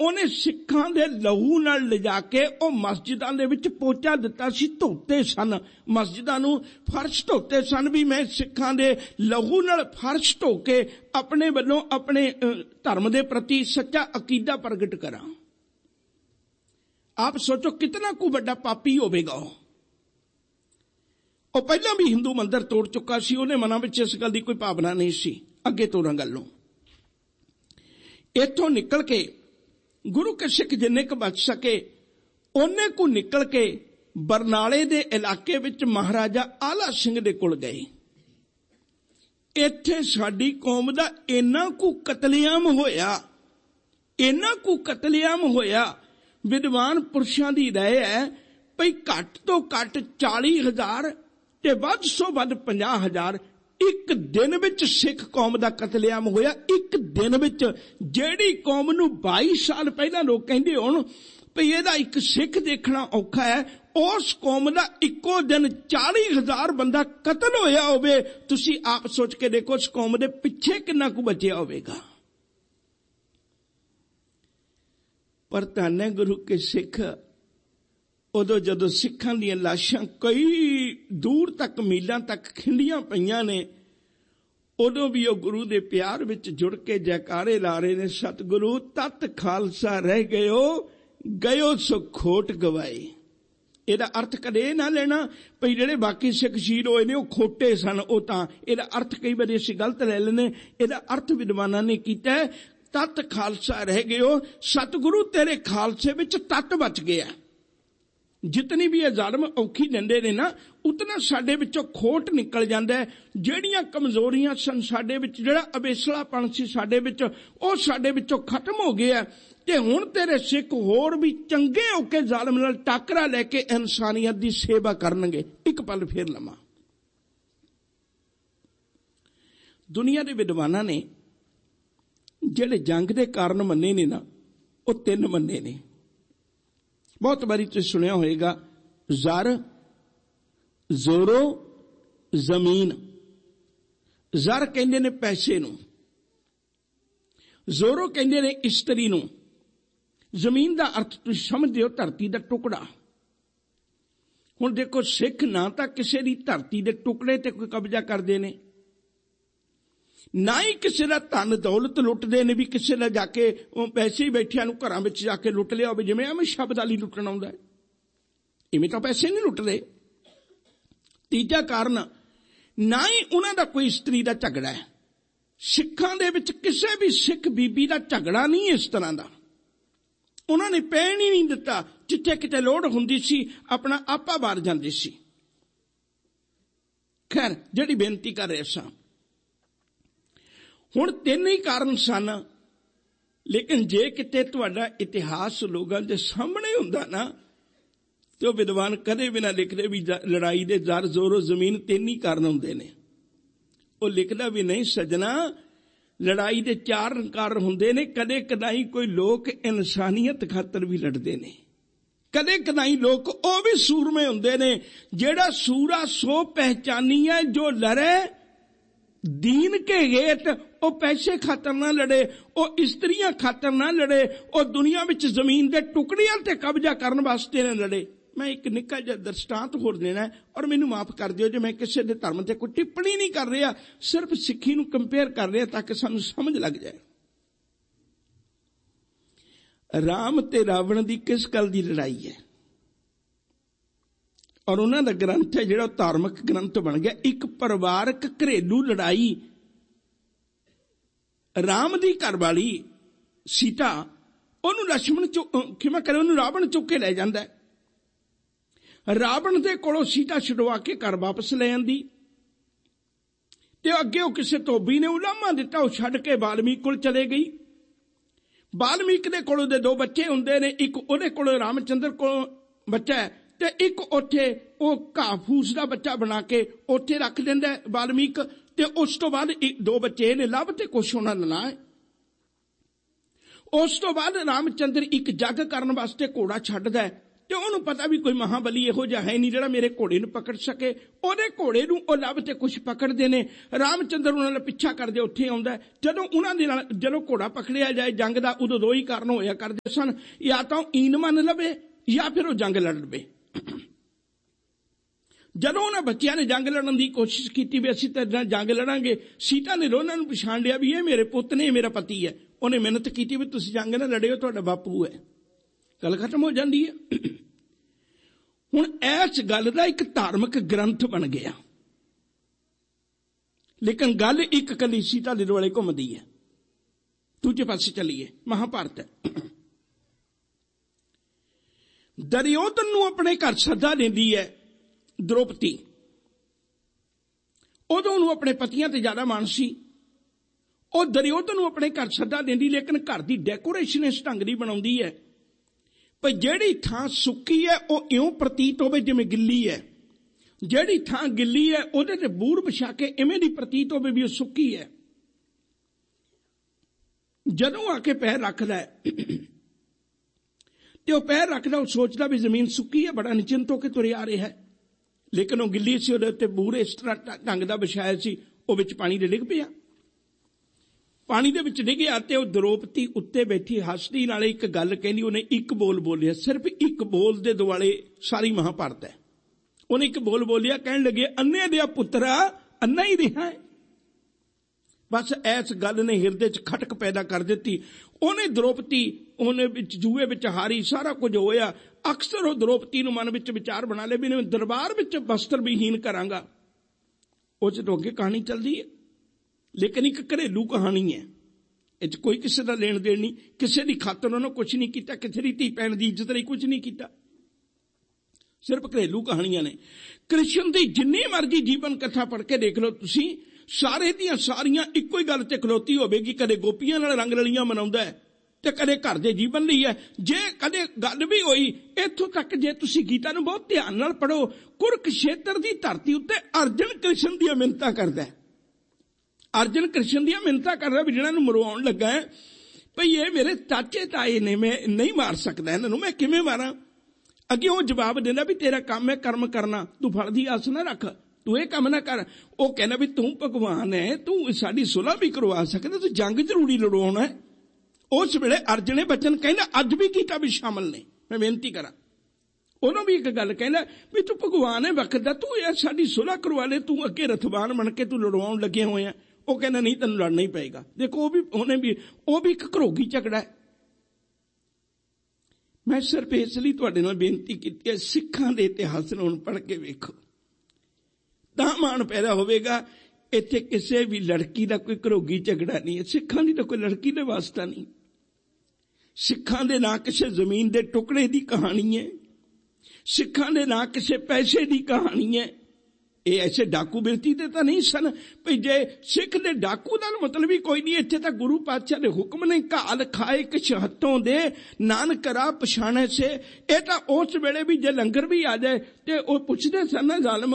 ਉਹਨੇ ਸਿੱਖਾਂ ਦੇ ਲਹੂ ਨਾਲ ਲਿਜਾ ਕੇ ਉਹ ਮਸਜਿਦਾਂ ਦੇ ਵਿੱਚ ਪੋਚਾ ਦਿੱਤਾ ਸੀ, ਧੋਤੇ ਸਨ ਮਸਜਿਦਾਂ ਨੂੰ, ਫਰਸ਼ ਧੋਤੇ ਸਨ ਵੀ ਮੈਂ ਸਿੱਖਾਂ ਦੇ ਲਹੂ ਨਾਲ ਫਰਸ਼ ਧੋ ਕੇ ਆਪਣੇ ਵੱਲੋਂ ਆਪਣੇ ਧਰਮ ਦੇ ਪ੍ਰਤੀ ਸੱਚਾ ਅਕੀਦਾ ਪ੍ਰਗਟ ਕਰਾਂ। ਆਪ ਸੋਚੋ ਕਿਤਨਾ ਕੁ ਵੱਡਾ ਪਾਪੀ ਹੋਵੇਗਾ ਉਹ ਪਹਿਲਾਂ ਵੀ ਹਿੰਦੂ ਮੰਦਰ ਤੋੜ ਚੁੱਕਾ ਸੀ, ਉਹਨੇ ਮਨਾਂ ਵਿੱਚ ਇਸ ਗੱਲ ਦੀ ਕੋਈ ਭਾਵਨਾ ਨਹੀਂ ਸੀ। ਅੱਗੇ ਤੋਰਾਂ ਗੱਲ ਨੂੰ, ਇੱਥੋਂ ਨਿਕਲ ਕੇ ਗੁਰੂ ਕੇ ਸਿੱਖ ਜਿੰਨੇ ਕੁ ਬਚ ਸਕੇ ਉਹਨੇ ਕੁ ਨਿਕਲ ਕੇ ਬਰਨਾਲੇ ਦੇ ਇਲਾਕੇ ਵਿੱਚ ਮਹਾਰਾਜਾ ਆਲਾ ਸਿੰਘ ਦੇ ਕੋਲ ਗਏ। ਇੱਥੇ ਸਾਡੀ ਕੌਮ ਦਾ ਇੰਨਾ ਕੁ ਕਤਲੇਆਮ ਹੋਇਆ, ਵਿਦਵਾਨ ਪੁਰਸ਼ਾਂ ਦੀ ਰਾਏ ਹੈ ਭਈ ਘੱਟ ਤੋਂ ਘੱਟ 40,000 ਤੇ ਵੱਧ ਤੋਂ ਵੱਧ 50,000 ਇੱਕ ਦਿਨ ਵਿੱਚ ਸਿੱਖ ਕੌਮ ਦਾ ਕਤਲੇਆਮ ਹੋਇਆ। ਇੱਕ ਦਿਨ ਵਿੱਚ ਜਿਹੜੀ ਕੌਮ ਨੂੰ 22 ਸਾਲ ਪਹਿਲਾਂ ਲੋਕ ਕਹਿੰਦੇ ਹੋਣ ਭਈ ਇਹਦਾ ਇੱਕ ਸਿੱਖ ਦੇਖਣਾ ਔਖਾ ਹੈ, ਉਸ ਕੌਮ ਦਾ ਇੱਕੋ ਦਿਨ 40,000 ਬੰਦਾ ਕਤਲ ਹੋਇਆ ਹੋਵੇ। ਤੁਸੀਂ ਆਪ ਸੋਚ ਕੇ ਦੇਖੋ ਉਸ ਕੌਮ ਦੇ ਪਿੱਛੇ ਕਿੰਨਾ ਕੁ ਬਚਿਆ ਹੋਵੇਗਾ। ਪਰ ਧੰਨ ਹੈ ਗੁਰੂ ਕੇ ਸਿੱਖ, ਉਦੋਂ ਜਦੋਂ ਸਿੱਖਾਂ ਦੀਆਂ ਲਾਸ਼ਾਂ ਕਈ ਦੂਰ ਤੱਕ ਮੀਲਾਂ ਤੱਕ ਖਿੰਡੀਆਂ ਪਈਆਂ ਨੇ, ਉਦੋਂ ਵੀ ਉਹ ਗੁਰੂ ਦੇ ਪਿਆਰ ਵਿੱਚ ਜੁੜ ਕੇ ਜੈਕਾਰੇ ਲਾ ਰਹੇ ਨੇ, ਸਤਿਗੁਰੂ ਤਤ ਖਾਲਸਾ ਰਹਿ ਗਇਓ ਸੋ ਖੋਟ ਗਵਾਏ। ਇਹਦਾ ਅਰਥ ਕਦੇ ਇਹ ਨਾ ਲੈਣਾ ਭਈ ਜਿਹੜੇ ਬਾਕੀ ਸਿੱਖ ਸ਼ਹੀਦ ਹੋਏ ਨੇ ਉਹ ਖੋਟੇ ਸਨ, ਉਹ ਤਾਂ ਇਹਦਾ ਅਰਥ ਕਈ ਵਾਰੀ ਅਸੀਂ ਗਲਤ ਲੈ ਲੈਂਦੇ। ਇਹਦਾ ਅਰਥ ਵਿਦਵਾਨਾਂ ਨੇ ਕੀਤਾ ਤਤ ਖਾਲਸਾ ਰਹਿ ਗਇਓ, ਸਤਿਗੁਰੂ ਤੇਰੇ ਖਾਲਸੇ ਵਿੱਚ ਤਤ ਬਚ ਗਿਆ। ਜਿਤਨੀ ਵੀ ਇਹ ਜ਼ਾਲਮ ਔਖੀ ਦਿੰਦੇ ਨੇ ਨਾ, ਉਤਨਾ ਸਾਡੇ ਵਿੱਚੋਂ ਖੋਟ ਨਿਕਲ ਜਾਂਦਾ ਹੈ। ਜਿਹੜੀਆਂ ਕਮਜ਼ੋਰੀਆਂ ਸਨ ਸਾਡੇ ਵਿੱਚ, ਜਿਹੜਾ ਅਬੇਸਲਾਪਣ ਸੀ ਸਾਡੇ ਵਿੱਚ, ਉਹ ਸਾਡੇ ਵਿੱਚੋਂ ਖਤਮ ਹੋ ਗਿਆ ਤੇ ਹੁਣ ਤੇਰੇ ਸਿੱਖ ਹੋਰ ਵੀ ਚੰਗੇ ਹੋ ਕੇ ਜ਼ਾਲਮ ਨਾਲ ਟਾਕਰਾ ਲੈ ਕੇ ਇਨਸਾਨੀਅਤ ਦੀ ਸੇਵਾ ਕਰਨਗੇ। ਇੱਕ ਪਲ ਫੇਰ ਲਵਾਂ, ਦੁਨੀਆ ਦੇ ਵਿਦਵਾਨਾਂ ਨੇ ਜਿਹੜੇ ਜੰਗ ਦੇ ਕਾਰਨ ਮੰਨੇ ਨੇ ਨਾ, ਉਹ 3 ਮੰਨੇ ਨੇ। ਬਹੁਤ ਵਾਰੀ ਤੁਸੀਂ ਸੁਣਿਆ ਹੋਏਗਾ, ਜ਼ਰ, ਜ਼ੋਰੋ, ਜ਼ਮੀਨ। ਜ਼ਰ ਕਹਿੰਦੇ ਨੇ ਪੈਸੇ ਨੂੰ, ਜ਼ੋਰੋ ਕਹਿੰਦੇ ਨੇ ਇਸਤਰੀ ਨੂੰ, ਜ਼ਮੀਨ ਦਾ ਅਰਥ ਤੁਸੀਂ ਸਮਝਦੇ ਹੋ ਧਰਤੀ ਦਾ ਟੁਕੜਾ। ਹੁਣ ਦੇਖੋ ਸਿੱਖ ਨਾ ਤਾਂ ਕਿਸੇ ਦੀ ਧਰਤੀ ਦੇ ਟੁਕੜੇ ਤੇ ਕੋਈ ਕਬਜ਼ਾ ਕਰਦੇ ਨੇ, ਨਾ ਹੀ ਕਿਸੇ ਦਾ ਧਨ ਦੌਲਤ ਲੁੱਟਦੇ ਨੇ ਵੀ ਕਿਸੇ ਦਾ ਜਾ ਕੇ ਪੈਸੇ ਹੀ ਬੈਠਿਆਂ ਨੂੰ ਘਰਾਂ ਵਿੱਚ ਜਾ ਕੇ ਲੁੱਟ ਲਿਆ ਹੋਵੇ, ਜਿਵੇਂ ਐਵੇਂ ਸ਼ਬਦ ਵਾਲੀ ਲੁੱਟਣ ਆਉਂਦਾ ਹੈ। ਇਵੇਂ ਤਾਂ ਪੈਸੇ ਨਹੀਂ ਲੁੱਟਦੇ। ਤੀਜਾ ਕਾਰਨ, ਨਾ ਹੀ ਉਹਨਾਂ ਦਾ ਕੋਈ ਇਸਤਰੀ ਦਾ ਝਗੜਾ ਹੈ। ਸਿੱਖਾਂ ਦੇ ਵਿੱਚ ਕਿਸੇ ਵੀ ਸਿੱਖ ਬੀਬੀ ਦਾ ਝਗੜਾ ਨਹੀਂ ਇਸ ਤਰ੍ਹਾਂ ਦਾ। ਉਹਨਾਂ ਨੇ ਪੈਣ ਹੀ ਨਹੀਂ ਦਿੱਤਾ। ਜਿੱਥੇ ਕਿਤੇ ਲੋੜ ਹੁੰਦੀ ਸੀ ਆਪਣਾ ਆਪਾ ਬਾਰ ਜਾਂਦੇ ਸੀ। ਖੈਰ, ਜਿਹੜੀ ਬੇਨਤੀ ਕਰ ਰਹੇ ਸਾਂ, ਹੁਣ 3 ਹੀ ਕਾਰਨ ਸਨ। ਲੇਕਿਨ ਜੇ ਕਿਤੇ ਤੁਹਾਡਾ ਇਤਿਹਾਸ ਲੋਕਾਂ ਦੇ ਸਾਹਮਣੇ ਹੁੰਦਾ ਨਾ, ਤੇ ਉਹ ਵਿਦਵਾਨ ਕਦੇ ਵੀ ਨਾ ਲਿਖਦੇ ਵੀ ਲੜਾਈ ਦੇ ਜ਼ਰ, ਜ਼ੋਰੋ, ਜ਼ਮੀਨ 3 ਹੀ ਕਾਰਨ ਹੁੰਦੇ ਨੇ। ਉਹ ਲਿਖਦਾ ਵੀ ਨਹੀਂ ਸੱਜਣਾ, ਲੜਾਈ ਦੇ 4 ਕਾਰਨ ਹੁੰਦੇ ਨੇ। ਕਦੇ ਕਦਾਈ ਕੋਈ ਲੋਕ ਇਨਸਾਨੀਅਤ ਖਾਤਰ ਵੀ ਲੜਦੇ ਨੇ। ਕਦੇ ਕਦਾਈ ਲੋਕ ਉਹ ਵੀ ਸੂਰਮੇ ਹੁੰਦੇ ਨੇ। ਜਿਹੜਾ ਸੂਰਾ ਸੋ ਪਹਿਚਾਨੀ ਹੈ, ਜੋ ਲੜੇ ਦੀਨ ਕੇ ਗੇਟ, ਉਹ ਪੈਸੇ ਖਾਤਰ ਨਾ ਲੜੇ, ਉਹ ਇਸਤਰੀਆਂ ਖਾਤਰ ਨਾ ਲੜੇ, ਉਹ ਦੁਨੀਆ ਵਿੱਚ ਜ਼ਮੀਨ ਦੇ ਟੁਕੜਿਆਂ ਤੇ ਕਬਜ਼ਾ ਕਰਨ ਵਾਸਤੇ ਨਾ ਲੜੇ। ਮੈਂ ਇੱਕ ਨਿੱਕਾ ਜਿਹਾ ਦ੍ਰਿਸ਼ਟਾਂਤ ਹੋਰ ਦੇਣਾ, ਔਰ ਮੈਨੂੰ ਮਾਫ ਕਰ ਦਿਓ ਜੇ ਮੈਂ ਕਿਸੇ ਦੇ ਧਰਮ ਤੇ ਕੋਈ ਟਿੱਪਣੀ ਨਹੀਂ ਕਰ ਰਿਹਾ, ਸਿਰਫ ਸਿੱਖੀ ਨੂੰ ਕੰਪੇਅਰ ਕਰ ਰਿਹਾ ਤਾਂ ਕਿ ਸਾਨੂੰ ਸਮਝ ਲੱਗ ਜਾਏ। ਰਾਮ ਤੇ ਰਾਵਣ ਦੀ ਕਿਸ ਗੱਲ ਦੀ ਲੜਾਈ ਹੈ? ਔਰ ਉਹਨਾਂ ਦਾ ਗ੍ਰੰਥ ਹੈ ਜਿਹੜਾ ਧਾਰਮਿਕ ਗ੍ਰੰਥ ਬਣ ਗਿਆ, ਇੱਕ ਪਰਿਵਾਰਕ ਘਰੇਲੂ ਲੜਾਈ। ਰਾਮ ਦੀ ਘਰਵਾਲੀ ਸੀਤਾ, ਉਹਨੂੰ ਲక్ష్మణ ਉਹਨੂੰ ਰਾਵਣ ਚੁੱਕ ਕੇ ਲੈ ਜਾਂਦਾ। ਰਾਵਣ ਦੇ ਕੋਲੋਂ ਸੀਤਾ ਛੁਡਵਾ ਕੇ ਘਰ ਵਾਪਸ ਲੈ ਆਂਦੀ, ਤੇ ਅੱਗੇ ਉਹ ਕਿਸੇ ਧੋਬੀ ਨੇ ਉਲਾਮਾ ਦਿੱਤਾ, ਉਹ ਛੱਡ ਕੇ ਵਾਲਮੀਕ ਕੋਲ ਚਲੇ ਗਈ। ਵਾਲਮੀਕ ਦੇ ਕੋਲੋਂ ਦੇ 2 ਬੱਚੇ ਹੁੰਦੇ ਨੇ, ਇੱਕ ਉਹਦੇ ਕੋਲੋਂ ਰਾਮਚੰਦਰ ਕੋਲੋਂ ਬੱਚਾ ਹੈ, ਤੇ ਇੱਕ ਉੱਥੇ ਉਹ ਘਾਹ ਫੂਸ ਦਾ ਬੱਚਾ ਬਣਾ ਕੇ ਉੱਥੇ ਰੱਖ ਦਿੰਦਾ ਵਾਲਮੀਕ। ਤੇ ਉਸ ਤੋਂ ਬਾਅਦ 2 ਬੱਚੇ ਨੇ ਲੱਭ ਤੇ ਕੁਛ ਉਹਨਾਂ ਦਾ ਨਾਂ ਹੈ। ਉਸ ਤੋਂ ਬਾਅਦ ਰਾਮਚੰਦਰ ਇੱਕ ਜੱਗ ਕਰਨ ਵਾਸਤੇ ਘੋੜਾ ਛੱਡਦਾ, ਤੇ ਉਹਨੂੰ ਪਤਾ ਵੀ ਕੋਈ ਮਹਾਬਲੀ ਇਹੋ ਜਿਹਾ ਹੈ ਨਹੀਂ ਜਿਹੜਾ ਮੇਰੇ ਘੋੜੇ ਨੂੰ ਪਕੜ ਸਕੇ। ਉਹਦੇ ਘੋੜੇ ਨੂੰ ਉਹ ਲੱਭ ਤੇ ਕੁਛ ਪਕੜਦੇ ਨੇ। ਰਾਮ ਚੰਦਰ ਉਹਨਾਂ ਦਾ ਪਿੱਛਾ ਕਰਦੇ ਉੱਥੇ ਆਉਂਦਾ। ਜਦੋਂ ਉਹਨਾਂ ਦੇ ਨਾਲ ਜਦੋਂ ਘੋੜਾ ਪਕੜਿਆ ਜਾਏ ਜੰਗ ਦਾ, ਉਦੋਂ ਦੋ ਹੀ ਕਾਰਨ ਹੋਇਆ ਕਰਦੇ ਸਨ, ਜਾਂ ਤਾਂ ਈਨ ਮੰਨ ਲਵੇ ਜਾਂ ਫਿਰ ਉਹ ਜੰਗ ਲੜ ਲਵੇ। ਜਦੋਂ ਉਹਨਾਂ ਬੱਚਿਆਂ ਨੇ ਜੰਗ ਲੜਨ ਦੀ ਕੋਸ਼ਿਸ਼ ਕੀਤੀ ਵੀ ਅਸੀਂ ਤਾਂ ਜੰਗ ਲੜਾਂਗੇ, ਸੀਤਾ ਨੇ ਉਹਨਾਂ ਨੂੰ ਪਛਾਣ ਲਿਆ ਵੀ ਇਹ ਮੇਰੇ ਪੁੱਤ ਨੇ, ਇਹ ਮੇਰਾ ਪਤੀ ਹੈ। ਉਹਨੇ ਮਿਹਨਤ ਕੀਤੀ ਵੀ ਤੁਸੀਂ ਜੰਗ ਨਾ ਲੜਿਓ, ਤੁਹਾਡਾ ਬਾਪੂ ਹੈ। ਗੱਲ ਖਤਮ ਹੋ ਜਾਂਦੀ ਹੈ। ਹੁਣ ਇਸ ਗੱਲ ਦਾ ਇੱਕ ਧਾਰਮਿਕ ਗ੍ਰੰਥ ਬਣ ਗਿਆ, ਲੇਕਿਨ ਗੱਲ ਇੱਕ ਕੱਲੀ ਸੀਤਾ ਦੇ ਦੁਆਲੇ ਘੁੰਮਦੀ ਹੈ। ਦੂਜੇ ਪਾਸੇ ਚੱਲੀਏ, ਮਹਾਭਾਰਤ ਹੈ। ਦੁਰਯੋਧਨ ਨੂੰ ਆਪਣੇ ਘਰ ਸੱਦਾ ਦਿੰਦੀ ਹੈ ਦ੍ਰੋਪਦੀ। ਉਦੋਂ ਉਹਨੂੰ ਆਪਣੇ ਪਤੀਆਂ ਤੇ ਜ਼ਿਆਦਾ ਮਾਣ ਸੀ। ਉਹ ਦੁਰਯੋਧਨ ਨੂੰ ਆਪਣੇ ਘਰ ਸੱਦਾ ਦਿੰਦੀ, ਲੇਕਿਨ ਘਰ ਦੀ ਡੈਕੋਰੇਸ਼ਨ ਇਸ ਢੰਗ ਦੀ ਬਣਾਉਂਦੀ ਹੈ ਪਰ ਜਿਹੜੀ ਥਾਂ ਸੁੱਕੀ ਹੈ ਉਹ ਇਉਂ ਪ੍ਰਤੀਤ ਹੋਵੇ ਜਿਵੇਂ ਗਿੱਲੀ ਹੈ, ਜਿਹੜੀ ਥਾਂ ਗਿੱਲੀ ਹੈ ਉਹਦੇ ਤੇ ਬੂਰ ਵਿਛਾ ਕੇ ਇਵੇਂ ਦੀ ਪ੍ਰਤੀਤ ਹੋਵੇ ਵੀ ਉਹ ਸੁੱਕੀ ਹੈ। ਜਦੋਂ ਆ ਕੇ ਪੈਰ ਰੱਖਦਾ ਤੇ ਉਹ ਪੈਰ ਰੱਖਦਾ, ਉਹ ਸੋਚਦਾ ਵੀ ਜ਼ਮੀਨ ਸੁੱਕੀ ਹੈ, ਬੜਾ ਨਿਚਿੰਤ ਹੋ ਕੇ ਤੁਰਿਆ ਆ ਰਿਹਾ ਹੈ, ਲੇਕਿਨ ਉਹ ਗਿੱਲੀ ਸੀ। ਉਹਦੇ ਉੱਤੇ ਬੂਰ ਇਸ ਤਰ੍ਹਾਂ ਢੰਗ ਦਾ ਵਿਛਾਇਆ ਸੀ, ਉਹ ਵਿੱਚ ਪਾਣੀ ਦੇ ਡਿੱਗ ਪਿਆ। ਪਾਣੀ ਦੇ ਵਿੱਚ ਡਿੱਗਿਆ ਤੇ ਉਹ ਦ੍ਰੋਪਦੀ ਉੱਤੇ ਬੈਠੀ ਹੱਸਦੀ ਨਾਲੇ ਇੱਕ ਗੱਲ ਕਹਿੰਦੀ। ਉਹਨੇ ਇੱਕ ਬੋਲ ਬੋਲਿਆ, ਸਿਰਫ ਇੱਕ ਬੋਲ ਦੇ ਦੁਆਲੇ ਸਾਰੀ ਮਹਾਭਾਰਤ ਹੈ। ਉਹਨੇ ਇੱਕ ਬੋਲ ਬੋਲਿਆ, ਕਹਿਣ ਲੱਗੇ ਅੰਨੇ ਦਿਆ ਪੁੱਤਰਾ ਅੰਨਾ ਹੀ ਰਿਹਾ ਹੈ। ਬਸ ਇਸ ਗੱਲ ਨੇ ਹਿਰਦੇ 'ਚ ਖਟਕ ਪੈਦਾ ਕਰ ਦਿੱਤੀ। ਉਹਨੇ ਦ੍ਰੋਪਦੀ ਉਹਨੇ ਵਿੱਚ ਜੂਏ ਵਿੱਚ ਹਾਰੀ, ਸਾਰਾ ਕੁਝ ਹੋਇਆ। ਅਕਸਰ ਉਹ ਦ੍ਰੋਪਦੀ ਨੂੰ ਮਨ ਵਿੱਚ ਵਿਚਾਰ ਬਣਾ ਲਏ ਵੀ ਮੈਂ ਦਰਬਾਰ ਵਿੱਚ ਵਸਤਰ ਵਿਹੀਨ ਕਰਾਂਗਾ। ਉਹ 'ਚ ਤੋਂ ਅੱਗੇ ਕਹਾਣੀ ਚੱਲਦੀ ਹੈ, ਲੇਕਿਨ ਇੱਕ ਘਰੇਲੂ ਕਹਾਣੀ ਹੈ। ਇਹ 'ਚ ਕੋਈ ਕਿਸੇ ਦਾ ਲੈਣ ਦੇਣ ਨਹੀਂ, ਕਿਸੇ ਦੀ ਖਾਤਰ ਉਹਨੇ ਕੁਛ ਨਹੀਂ ਕੀਤਾ, ਕਿਸੇ ਦੀ ਧੀ ਭੈਣ ਦੀ ਇੱਜ਼ਤ ਲਈ ਕੁਛ ਨਹੀਂ ਕੀਤਾ, ਸਿਰਫ ਘਰੇਲੂ ਕਹਾਣੀਆਂ ਨੇ। ਕ੍ਰਿਸ਼ਨ ਦੀ ਜਿੰਨੀ ਮਰਜ਼ੀ ਜੀਵਨ ਕਥਾ ਪੜ੍ਹ ਕੇ ਦੇਖ ਲਓ ਤੁਸੀਂ, ਸਾਰੇ ਦੀਆਂ ਸਾਰੀਆਂ ਇੱਕੋ ਹੀ ਗੱਲ ਤੇ ਖਲੋਤੀ ਹੋਵੇਗੀ। ਕਦੇ ਗੋਪੀਆਂ ਨਾਲ ਰੰਗ ਰਲੀਆਂ ਮਨਾਉਂਦਾ ਹੈ ਤੇ ਕਦੇ ਘਰ ਦੇ ਜੀਵਨ ਲਈ ਹੈ। ਜੇ ਕਦੇ ਗੱਲ ਵੀ ਹੋਈ ਇੱਥੋਂ ਤੱਕ, ਜੇ ਤੁਸੀਂ ਗੀਤਾ ਨੂੰ ਬਹੁਤ ਧਿਆਨ ਨਾਲ ਪੜ੍ਹੋ, ਕੁਰੂਕਸ਼ੇਤਰ ਦੀ ਧਰਤੀ ਉੱਤੇ ਅਰਜਨ ਕ੍ਰਿਸ਼ਨ ਦੀਆਂ ਮਿੰਨਤਾਂ ਕਰਦਾ ਹੈ। ਅਰਜਨ ਕ੍ਰਿਸ਼ਨ ਦੀਆਂ ਮਿੰਨਤਾਂ ਕਰਦਾ ਵੀ ਜਿਹਨਾਂ ਨੂੰ ਮਰਵਾਉਣ ਲੱਗਾ ਹੈ, ਭਈ ਇਹ ਮੇਰੇ ਚਾਚੇ ਤਾਏ ਨੇ, ਮੈਂ ਨਹੀਂ ਮਾਰ ਸਕਦਾ ਇਹਨਾਂ ਨੂੰ, ਮੈਂ ਕਿਵੇਂ ਮਾਰਾਂ। ਅੱਗੇ ਉਹ ਜਵਾਬ ਦਿੰਦਾ ਵੀ ਤੇਰਾ ਕੰਮ ਹੈ ਕਰਮ ਕਰਨਾ, ਤੂੰ ਫਲ ਦੀ ਆਸ ਨਾ ਰੱਖ, ਤੂੰ ਇਹ ਕੰਮ ਨਾ ਕਰ। ਉਹ ਕਹਿੰਦਾ ਵੀ ਤੂੰ ਭਗਵਾਨ ਹੈ, ਤੂੰ ਸਾਡੀ ਸੁਲ੍ਹਾ ਵੀ ਕਰਵਾ ਸਕਦਾ, ਤੂੰ ਜੰਗ ਜ਼ਰੂਰੀ ਲੜਾਉਣਾ ਹੈ। ਉਸ ਵੇਲੇ ਅਰਜਨ ਨੇ ਬਚਨ ਕਹਿੰਦਾ ਅੱਜ ਵੀ ਗੀਤਾ ਵੀ ਸ਼ਾਮਲ ਨੇ, ਮੈਂ ਬੇਨਤੀ ਕਰਾਂ। ਉਹਨੂੰ ਵੀ ਇੱਕ ਗੱਲ ਕਹਿੰਦਾ ਵੀ ਤੂੰ ਭਗਵਾਨ ਹੈ ਵਕਤ ਦਾ, ਤੂੰ ਇਹ ਸਾਡੀ ਸੁਲ੍ਹਾ ਕਰਵਾ ਲੈ, ਤੂੰ ਅੱਗੇ ਰਥਵਾਨ ਬਣ ਕੇ ਤੂੰ ਲੜਵਾਉਣ ਲੱਗੇ ਹੋਏ ਆ। ਉਹ ਕਹਿੰਦਾ ਨਹੀਂ, ਤੈਨੂੰ ਲੜਨਾ ਹੀ ਪਏਗਾ। ਦੇਖੋ ਉਹ ਵੀ ਇੱਕ ਘਰੋਗੀ ਝਗੜਾ ਹੈ। ਮੈਂ ਸਿਰਫ ਇਸ ਲਈ ਤੁਹਾਡੇ ਨਾਲ ਬੇਨਤੀ ਕੀਤੀ ਹੈ, ਸਿੱਖਾਂ ਦੇ ਇਤਿਹਾਸ ਨੂੰ ਹੁਣ ਪੜ੍ਹ ਕੇ ਵੇਖੋ ਤਾਂ ਮਾਣ ਪੈਦਾ ਹੋਵੇਗਾ। ਇੱਥੇ ਕਿਸੇ ਵੀ ਲੜਕੀ ਦਾ ਕੋਈ ਘਰੋਗੀ ਝਗੜਾ ਨਹੀਂ ਹੈ, ਸਿੱਖਾਂ ਦੀ ਤਾਂ ਕੋਈ ਲੜਕੀ ਦਾ ਵਾਸਤਾ ਨਹੀਂ। ਸਿੱਖਾਂ ਦੇ ਨਾਂ ਕਿਸੇ ਜ਼ਮੀਨ ਦੇ ਟੁਕੜੇ ਦੀ ਕਹਾਣੀ ਹੈ, ਸਿੱਖਾਂ ਦੇ ਨਾਂ ਕਿਸੇ ਪੈਸੇ ਦੀ ਕਹਾਣੀ ਹੈ। ਇਹ ਐਸੇ ਡਾਕੂ ਬਿਰਤੀ ਤੇ ਤਾਂ ਨਹੀਂ ਸਨ ਭਈ ਜੇ ਸਿੱਖ ਦੇ ਡਾਕੂ ਦਾ ਮਤਲਬ ਹੀ ਕੋਈ ਨਹੀਂ। ਇੱਥੇ ਤਾਂ ਗੁਰੂ ਪਾਤਸ਼ਾਹ ਦੇ ਹੁਕਮ ਨੇ, ਘਾਲ ਖਾਏ ਕਿਛ ਹੱਥੋਂ ਦੇ ਨਾਨਕ ਰਾ ਪਛਾਣੇ ਸੇ। ਇਹ ਤਾਂ ਉਸ ਵੇਲੇ ਵੀ ਜੇ ਲੰਗਰ ਵੀ ਆ ਜਾਏ ਤੇ ਉਹ ਪੁੱਛਦੇ ਸਨ ਨਾ ਜ਼ਾਲਮ,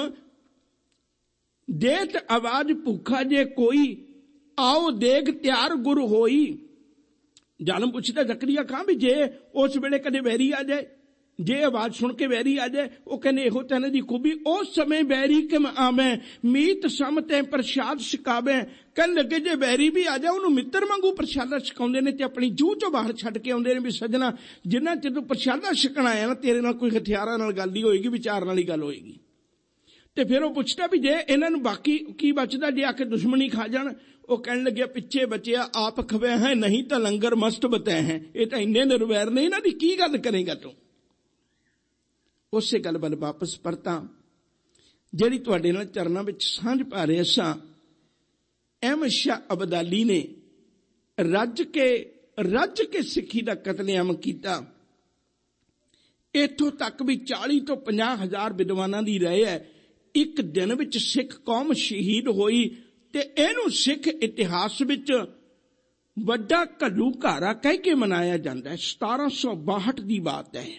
ਦੇਤ ਆਵਾਜ਼ ਭੁੱਖਾ ਜੇ ਕੋਈ, ਆਓ ਦੇਗ ਤਿਆਰ ਗੁਰ ਹੋਈ। ਜ਼ਾਲਮ ਪੁੱਛਦਾ ਜ਼ਕਰੀਆ ਖਾਂ ਵੀ ਜੇ ਉਸ ਵੇਲੇ ਕਦੇ ਵੈਰੀ ਆ ਜਾਏ, ਜੇ ਆਵਾਜ਼ ਸੁਣ ਕੇ ਵੈਰੀ ਆ ਜਾਏ, ਉਹ ਕਹਿੰਦੇ ਇਹੋ ਤਾਂ ਇਹਨਾਂ ਦੀ ਖੂਬੀ, ਉਸ ਸਮੇਂ ਵੈਰੀ ਕਿਮ ਆਵੇਂ ਮੀਤ ਸਮ ਤੇ ਪ੍ਰਸ਼ਾਦ ਛਕਾਵੇ। ਕਹਿਣ ਲੱਗੇ ਜੇ ਵੈਰੀ ਵੀ ਆ ਜਾਏ ਉਹਨੂੰ ਮਿੱਤਰ ਵਾਂਗੂ ਪ੍ਰਸ਼ਾਦਾ ਛਕਾਉਂਦੇ ਨੇ ਤੇ ਆਪਣੀ ਜੂਹ ਚੋਂ ਬਾਹਰ ਛੱਡ ਕੇ ਆਉਂਦੇ ਨੇ ਵੀ ਸੱਜਣਾ ਜਿੰਨਾ ਚਿਰ ਤੂੰ ਪ੍ਰਸ਼ਾਦਾ ਛਕਣਾ ਆਇਆ ਨਾ, ਤੇਰੇ ਨਾਲ ਕੋਈ ਹਥਿਆਰਾਂ ਨਾਲ ਗੱਲ ਨਹੀਂ ਹੋਏਗੀ, ਵਿਚਾਰ ਨਾਲ ਹੀ ਗੱਲ ਹੋਏਗੀ। ਤੇ ਫਿਰ ਉਹ ਪੁੱਛਦਾ ਵੀ ਜੇ ਇਹਨਾਂ ਨੂੰ ਬਾਕੀ ਕੀ ਬਚਦਾ ਜੇ ਆ ਕੇ ਦੁਸ਼ਮਣੀ ਖਾ ਜਾਣ। ਉਹ ਕਹਿਣ ਲੱਗਿਆ ਪਿੱਛੇ ਬਚਿਆ ਆਪ ਖਵੇ ਹੈ, ਨਹੀਂ ਤਾਂ ਲੰਗਰ ਮਸਤ ਬਤੈ ਹੈ। ਇਹ ਤਾਂ ਇੰਨੇ ਨਿਰਵੈਰ ਨੇ, ਇਹਨਾਂ ਦੀ ਕੀ ਗੱਲ ਕਰੇਗਾ ਤੂੰ। ਉਸੇ ਗੱਲ ਵੱਲ ਵਾਪਸ ਪਰਤਾਂ ਜਿਹੜੀ ਤੁਹਾਡੇ ਨਾਲ ਚਰਨਾਂ ਵਿੱਚ ਸਾਂਝ ਪਾ ਰਹੇ ਸਾਂ। ਅਹਿਮਦ ਸ਼ਾਹ ਅਬਦਾਲੀ ਨੇ ਰੱਜ ਕੇ ਸਿੱਖੀ ਦਾ ਕਤਲੇਆਮ ਕੀਤਾ। ਇੱਥੋਂ ਤੱਕ ਵੀ 40 ਤੋਂ 50 ਹਜ਼ਾਰ ਵਿਦਵਾਨਾਂ ਦੀ ਰਾਏ ਹੈ ਇੱਕ ਦਿਨ ਵਿੱਚ ਸਿੱਖ ਕੌਮ ਸ਼ਹੀਦ ਹੋਈ। ਤੇ ਇਹਨੂੰ ਸਿੱਖ ਇਤਿਹਾਸ ਵਿੱਚ ਵੱਡਾ ਘੱਲੂਘਾਰਾ ਕਹਿ ਕੇ ਮਨਾਇਆ ਜਾਂਦਾ ਹੈ। 1762 ਦੀ ਬਾਤ ਹੈ।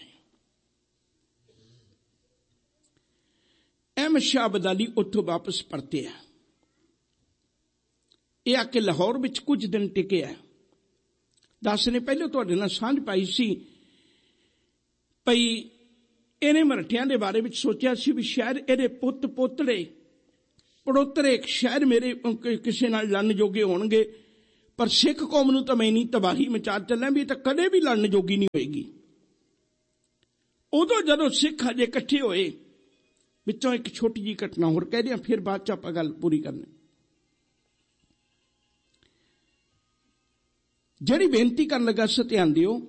ਅਹਿਮਦ ਸ਼ਾਹ ਅਬਦਾਲੀ ਉੱਥੋਂ ਵਾਪਸ ਪਰਤਿਆ। ਇਹ ਆ ਕੇ ਲਾਹੌਰ ਵਿੱਚ ਕੁਝ ਦਿਨ ਟਿਕਿਆ। 10 ਨੇ ਪਹਿਲਾਂ ਤੁਹਾਡੇ ਨਾਲ ਸਾਂਝ ਪਾਈ ਸੀ ਭਈ ਇਹਨੇ ਮਰਾਠਿਆਂ ਦੇ ਬਾਰੇ ਵਿੱਚ ਸੋਚਿਆ ਸੀ ਵੀ ਸ਼ਾਇਦ ਇਹਦੇ ਪੁੱਤ ਪੋਤੜੇ ਪੜੋਤਰੇ ਸ਼ਾਇਦ ਮੇਰੇ ਕਿਸੇ ਨਾਲ ਲੜਨ ਜੋਗੇ ਹੋਣਗੇ, ਪਰ ਸਿੱਖ ਕੌਮ ਨੂੰ ਤਾਂ ਮੈਂ ਨਹੀਂ ਤਬਾਹੀ ਮਚਾ ਚੱਲਾਂ ਵੀ ਇਹ ਤਾਂ ਕਦੇ ਵੀ ਲੜਨ ਜੋਗੀ ਨਹੀਂ ਹੋਏਗੀ। ਉਦੋਂ ਜਦੋਂ ਸਿੱਖ ਹਜੇ ਇਕੱਠੇ ਹੋਏ, ਵਿੱਚੋਂ ਇੱਕ ਛੋਟੀ ਜਿਹੀ ਘਟਨਾ ਹੋਰ ਕਹਿ ਦਿਆਂ, ਫਿਰ ਬਾਅਦ ਚ ਆਪਾਂ ਗੱਲ ਪੂਰੀ ਕਰਨੀ। ਜਿਹੜੀ ਬੇਨਤੀ ਕਰਨ ਲੱਗਾ ਸੀ ਧਿਆਨ ਦਿਓ,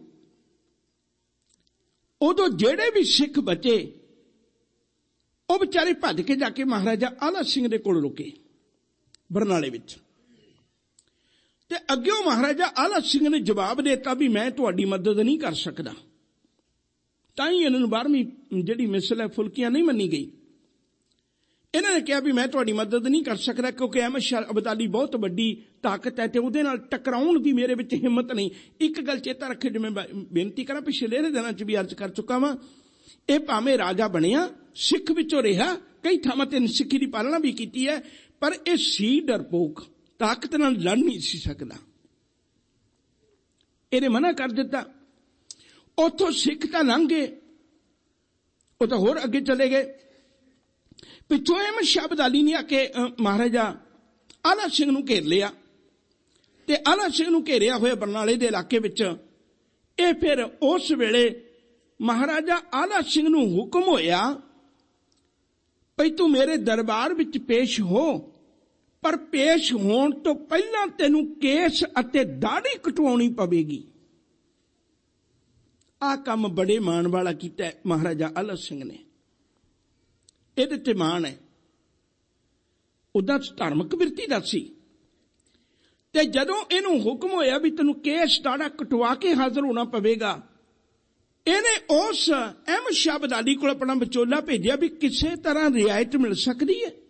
ਉਦੋਂ ਜਿਹੜੇ ਵੀ ਸਿੱਖ ਬਚੇ ਉਹ ਵਿਚਾਰੇ ਭੱਜ ਕੇ ਜਾ ਕੇ ਮਹਾਰਾਜਾ ਆਲਾ ਸਿੰਘ ਦੇ ਕੋਲ ਰੁਕੇ ਬਰਨਾਲੇ ਵਿੱਚ, ਤੇ ਅੱਗਿਓਂ ਮਹਾਰਾਜਾ ਆਲਾ ਸਿੰਘ ਨੇ ਜਵਾਬ ਦੇ ਦਿੱਤਾ ਵੀ ਮੈਂ ਤੁਹਾਡੀ ਮਦਦ ਨਹੀਂ ਕਰ ਸਕਦਾ। ਤਾਂ ਹੀ ਇਹਨਾਂ ਨੂੰ 12ਵੀਂ ਜਿਹੜੀ ਮਿਸਲ ਹੈ ਫੁਲਕੀਆਂ ਨਹੀਂ ਮੰਨੀ ਗਈ। ਇਹਨਾਂ ਨੇ ਕਿਹਾ ਵੀ ਮੈਂ ਤੁਹਾਡੀ ਮਦਦ ਨਹੀਂ ਕਰ ਸਕਦਾ, ਕਿਉਂਕਿ ਅਹਿਮਦ ਸ਼ਾਹ ਅਬਦਾਲੀ ਬਹੁਤ ਵੱਡੀ ਤਾਕਤ ਹੈ ਤੇ ਉਹਦੇ ਨਾਲ ਟਕਰਾਉਣ ਦੀ ਮੇਰੇ ਵਿੱਚ ਹਿੰਮਤ ਨਹੀਂ। ਇੱਕ ਗੱਲ ਚੇਤਾ ਰੱਖੇ, ਜਿਵੇਂ ਬੇਨਤੀ ਕਰਾਂ ਪਿਛਲੇ ਦਿਨਾਂ ਚ ਵੀ ਅਰਜ਼ ਕਰ ਚੁੱਕਾ ਵਾਂ, ਇਹ ਭਾਵੇਂ ਰਾਜਾ ਬਣਿਆ, ਸਿੱਖ ਵਿੱਚੋਂ ਰਿਹਾ, ਕਈ ਥਾਵਾਂ ਤੇ ਸਿੱਖੀ ਦੀ ਪਾਲਣਾ ਵੀ ਕੀਤੀ ਹੈ, ਪਰ ਇਹ ਸੀ ਡਰਪੋਕ, ਤਾਕਤ ਨਾਲ ਲੜ ਨਹੀਂ ਸੀ ਸਕਦਾ। ਇਹਨੇ ਮਨਾ ਕਰ ਦਿੱਤਾ। ਉੱਥੋਂ ਸਿੱਖ ਤਾਂ ਲੰਘ ਗਏ, ਉਹ ਤਾਂ ਹੋਰ ਅੱਗੇ ਚਲੇ ਗਏ। ਪਿੱਛੋਂ ਅਹਿਮਦ ਸ਼ਾਹ ਅਬਦਾਲੀ ਨੇ ਆ ਕੇ ਮਹਾਰਾਜਾ ਆਲਾ ਸਿੰਘ ਨੂੰ ਘੇਰ ਲਿਆ, ਤੇ ਆਲਾ ਸਿੰਘ ਨੂੰ ਘੇਰਿਆ ਹੋਇਆ ਬਰਨਾਲੇ ਦੇ ਇਲਾਕੇ ਵਿੱਚ ਇਹ ਫਿਰ ਉਸ ਵੇਲੇ ਮਹਾਰਾਜਾ ਆਲਾ ਸਿੰਘ ਨੂੰ ਹੁਕਮ ਹੋਇਆ ਭਈ ਤੂੰ ਮੇਰੇ ਦਰਬਾਰ ਵਿੱਚ ਪੇਸ਼ ਹੋ, ਪਰ ਪੇਸ਼ ਹੋਣ ਤੋਂ ਪਹਿਲਾਂ ਤੈਨੂੰ ਕੇਸ ਅਤੇ ਦਾੜੀ ਕਟਵਾਉਣੀ ਪਵੇਗੀ। ਆਹ ਕੰਮ ਬੜੇ ਮਾਣ ਵਾਲਾ ਕੀਤਾ ਮਹਾਰਾਜਾ ਆਲਾ ਸਿੰਘ ਨੇ, ਇਹਦੇ ਤੇ ਮਾਣ ਹੈ। ਉਹਦਾ ਧਾਰਮਿਕ ਬਿਰਤੀ ਦਾ ਸੀ। ਤੇ ਜਦੋਂ ਇਹਨੂੰ ਹੁਕਮ ਹੋਇਆ ਵੀ ਤੈਨੂੰ ਕੇਸ ਦਾੜਾ ਕਟਵਾ ਕੇ ਹਾਜ਼ਰ ਹੋਣਾ ਪਵੇਗਾ, ਇਹਨੇ ਉਸ ਅਹਿਮਦ ਸ਼ਾਹ ਅਬਦਾਲੀ ਕੋਲ ਆਪਣਾ ਵਿਚੋਲਾ ਭੇਜਿਆ ਵੀ ਕਿਸੇ ਤਰ੍ਹਾਂ ਰਿਆਇਤ ਮਿਲ ਸਕਦੀ ਹੈ।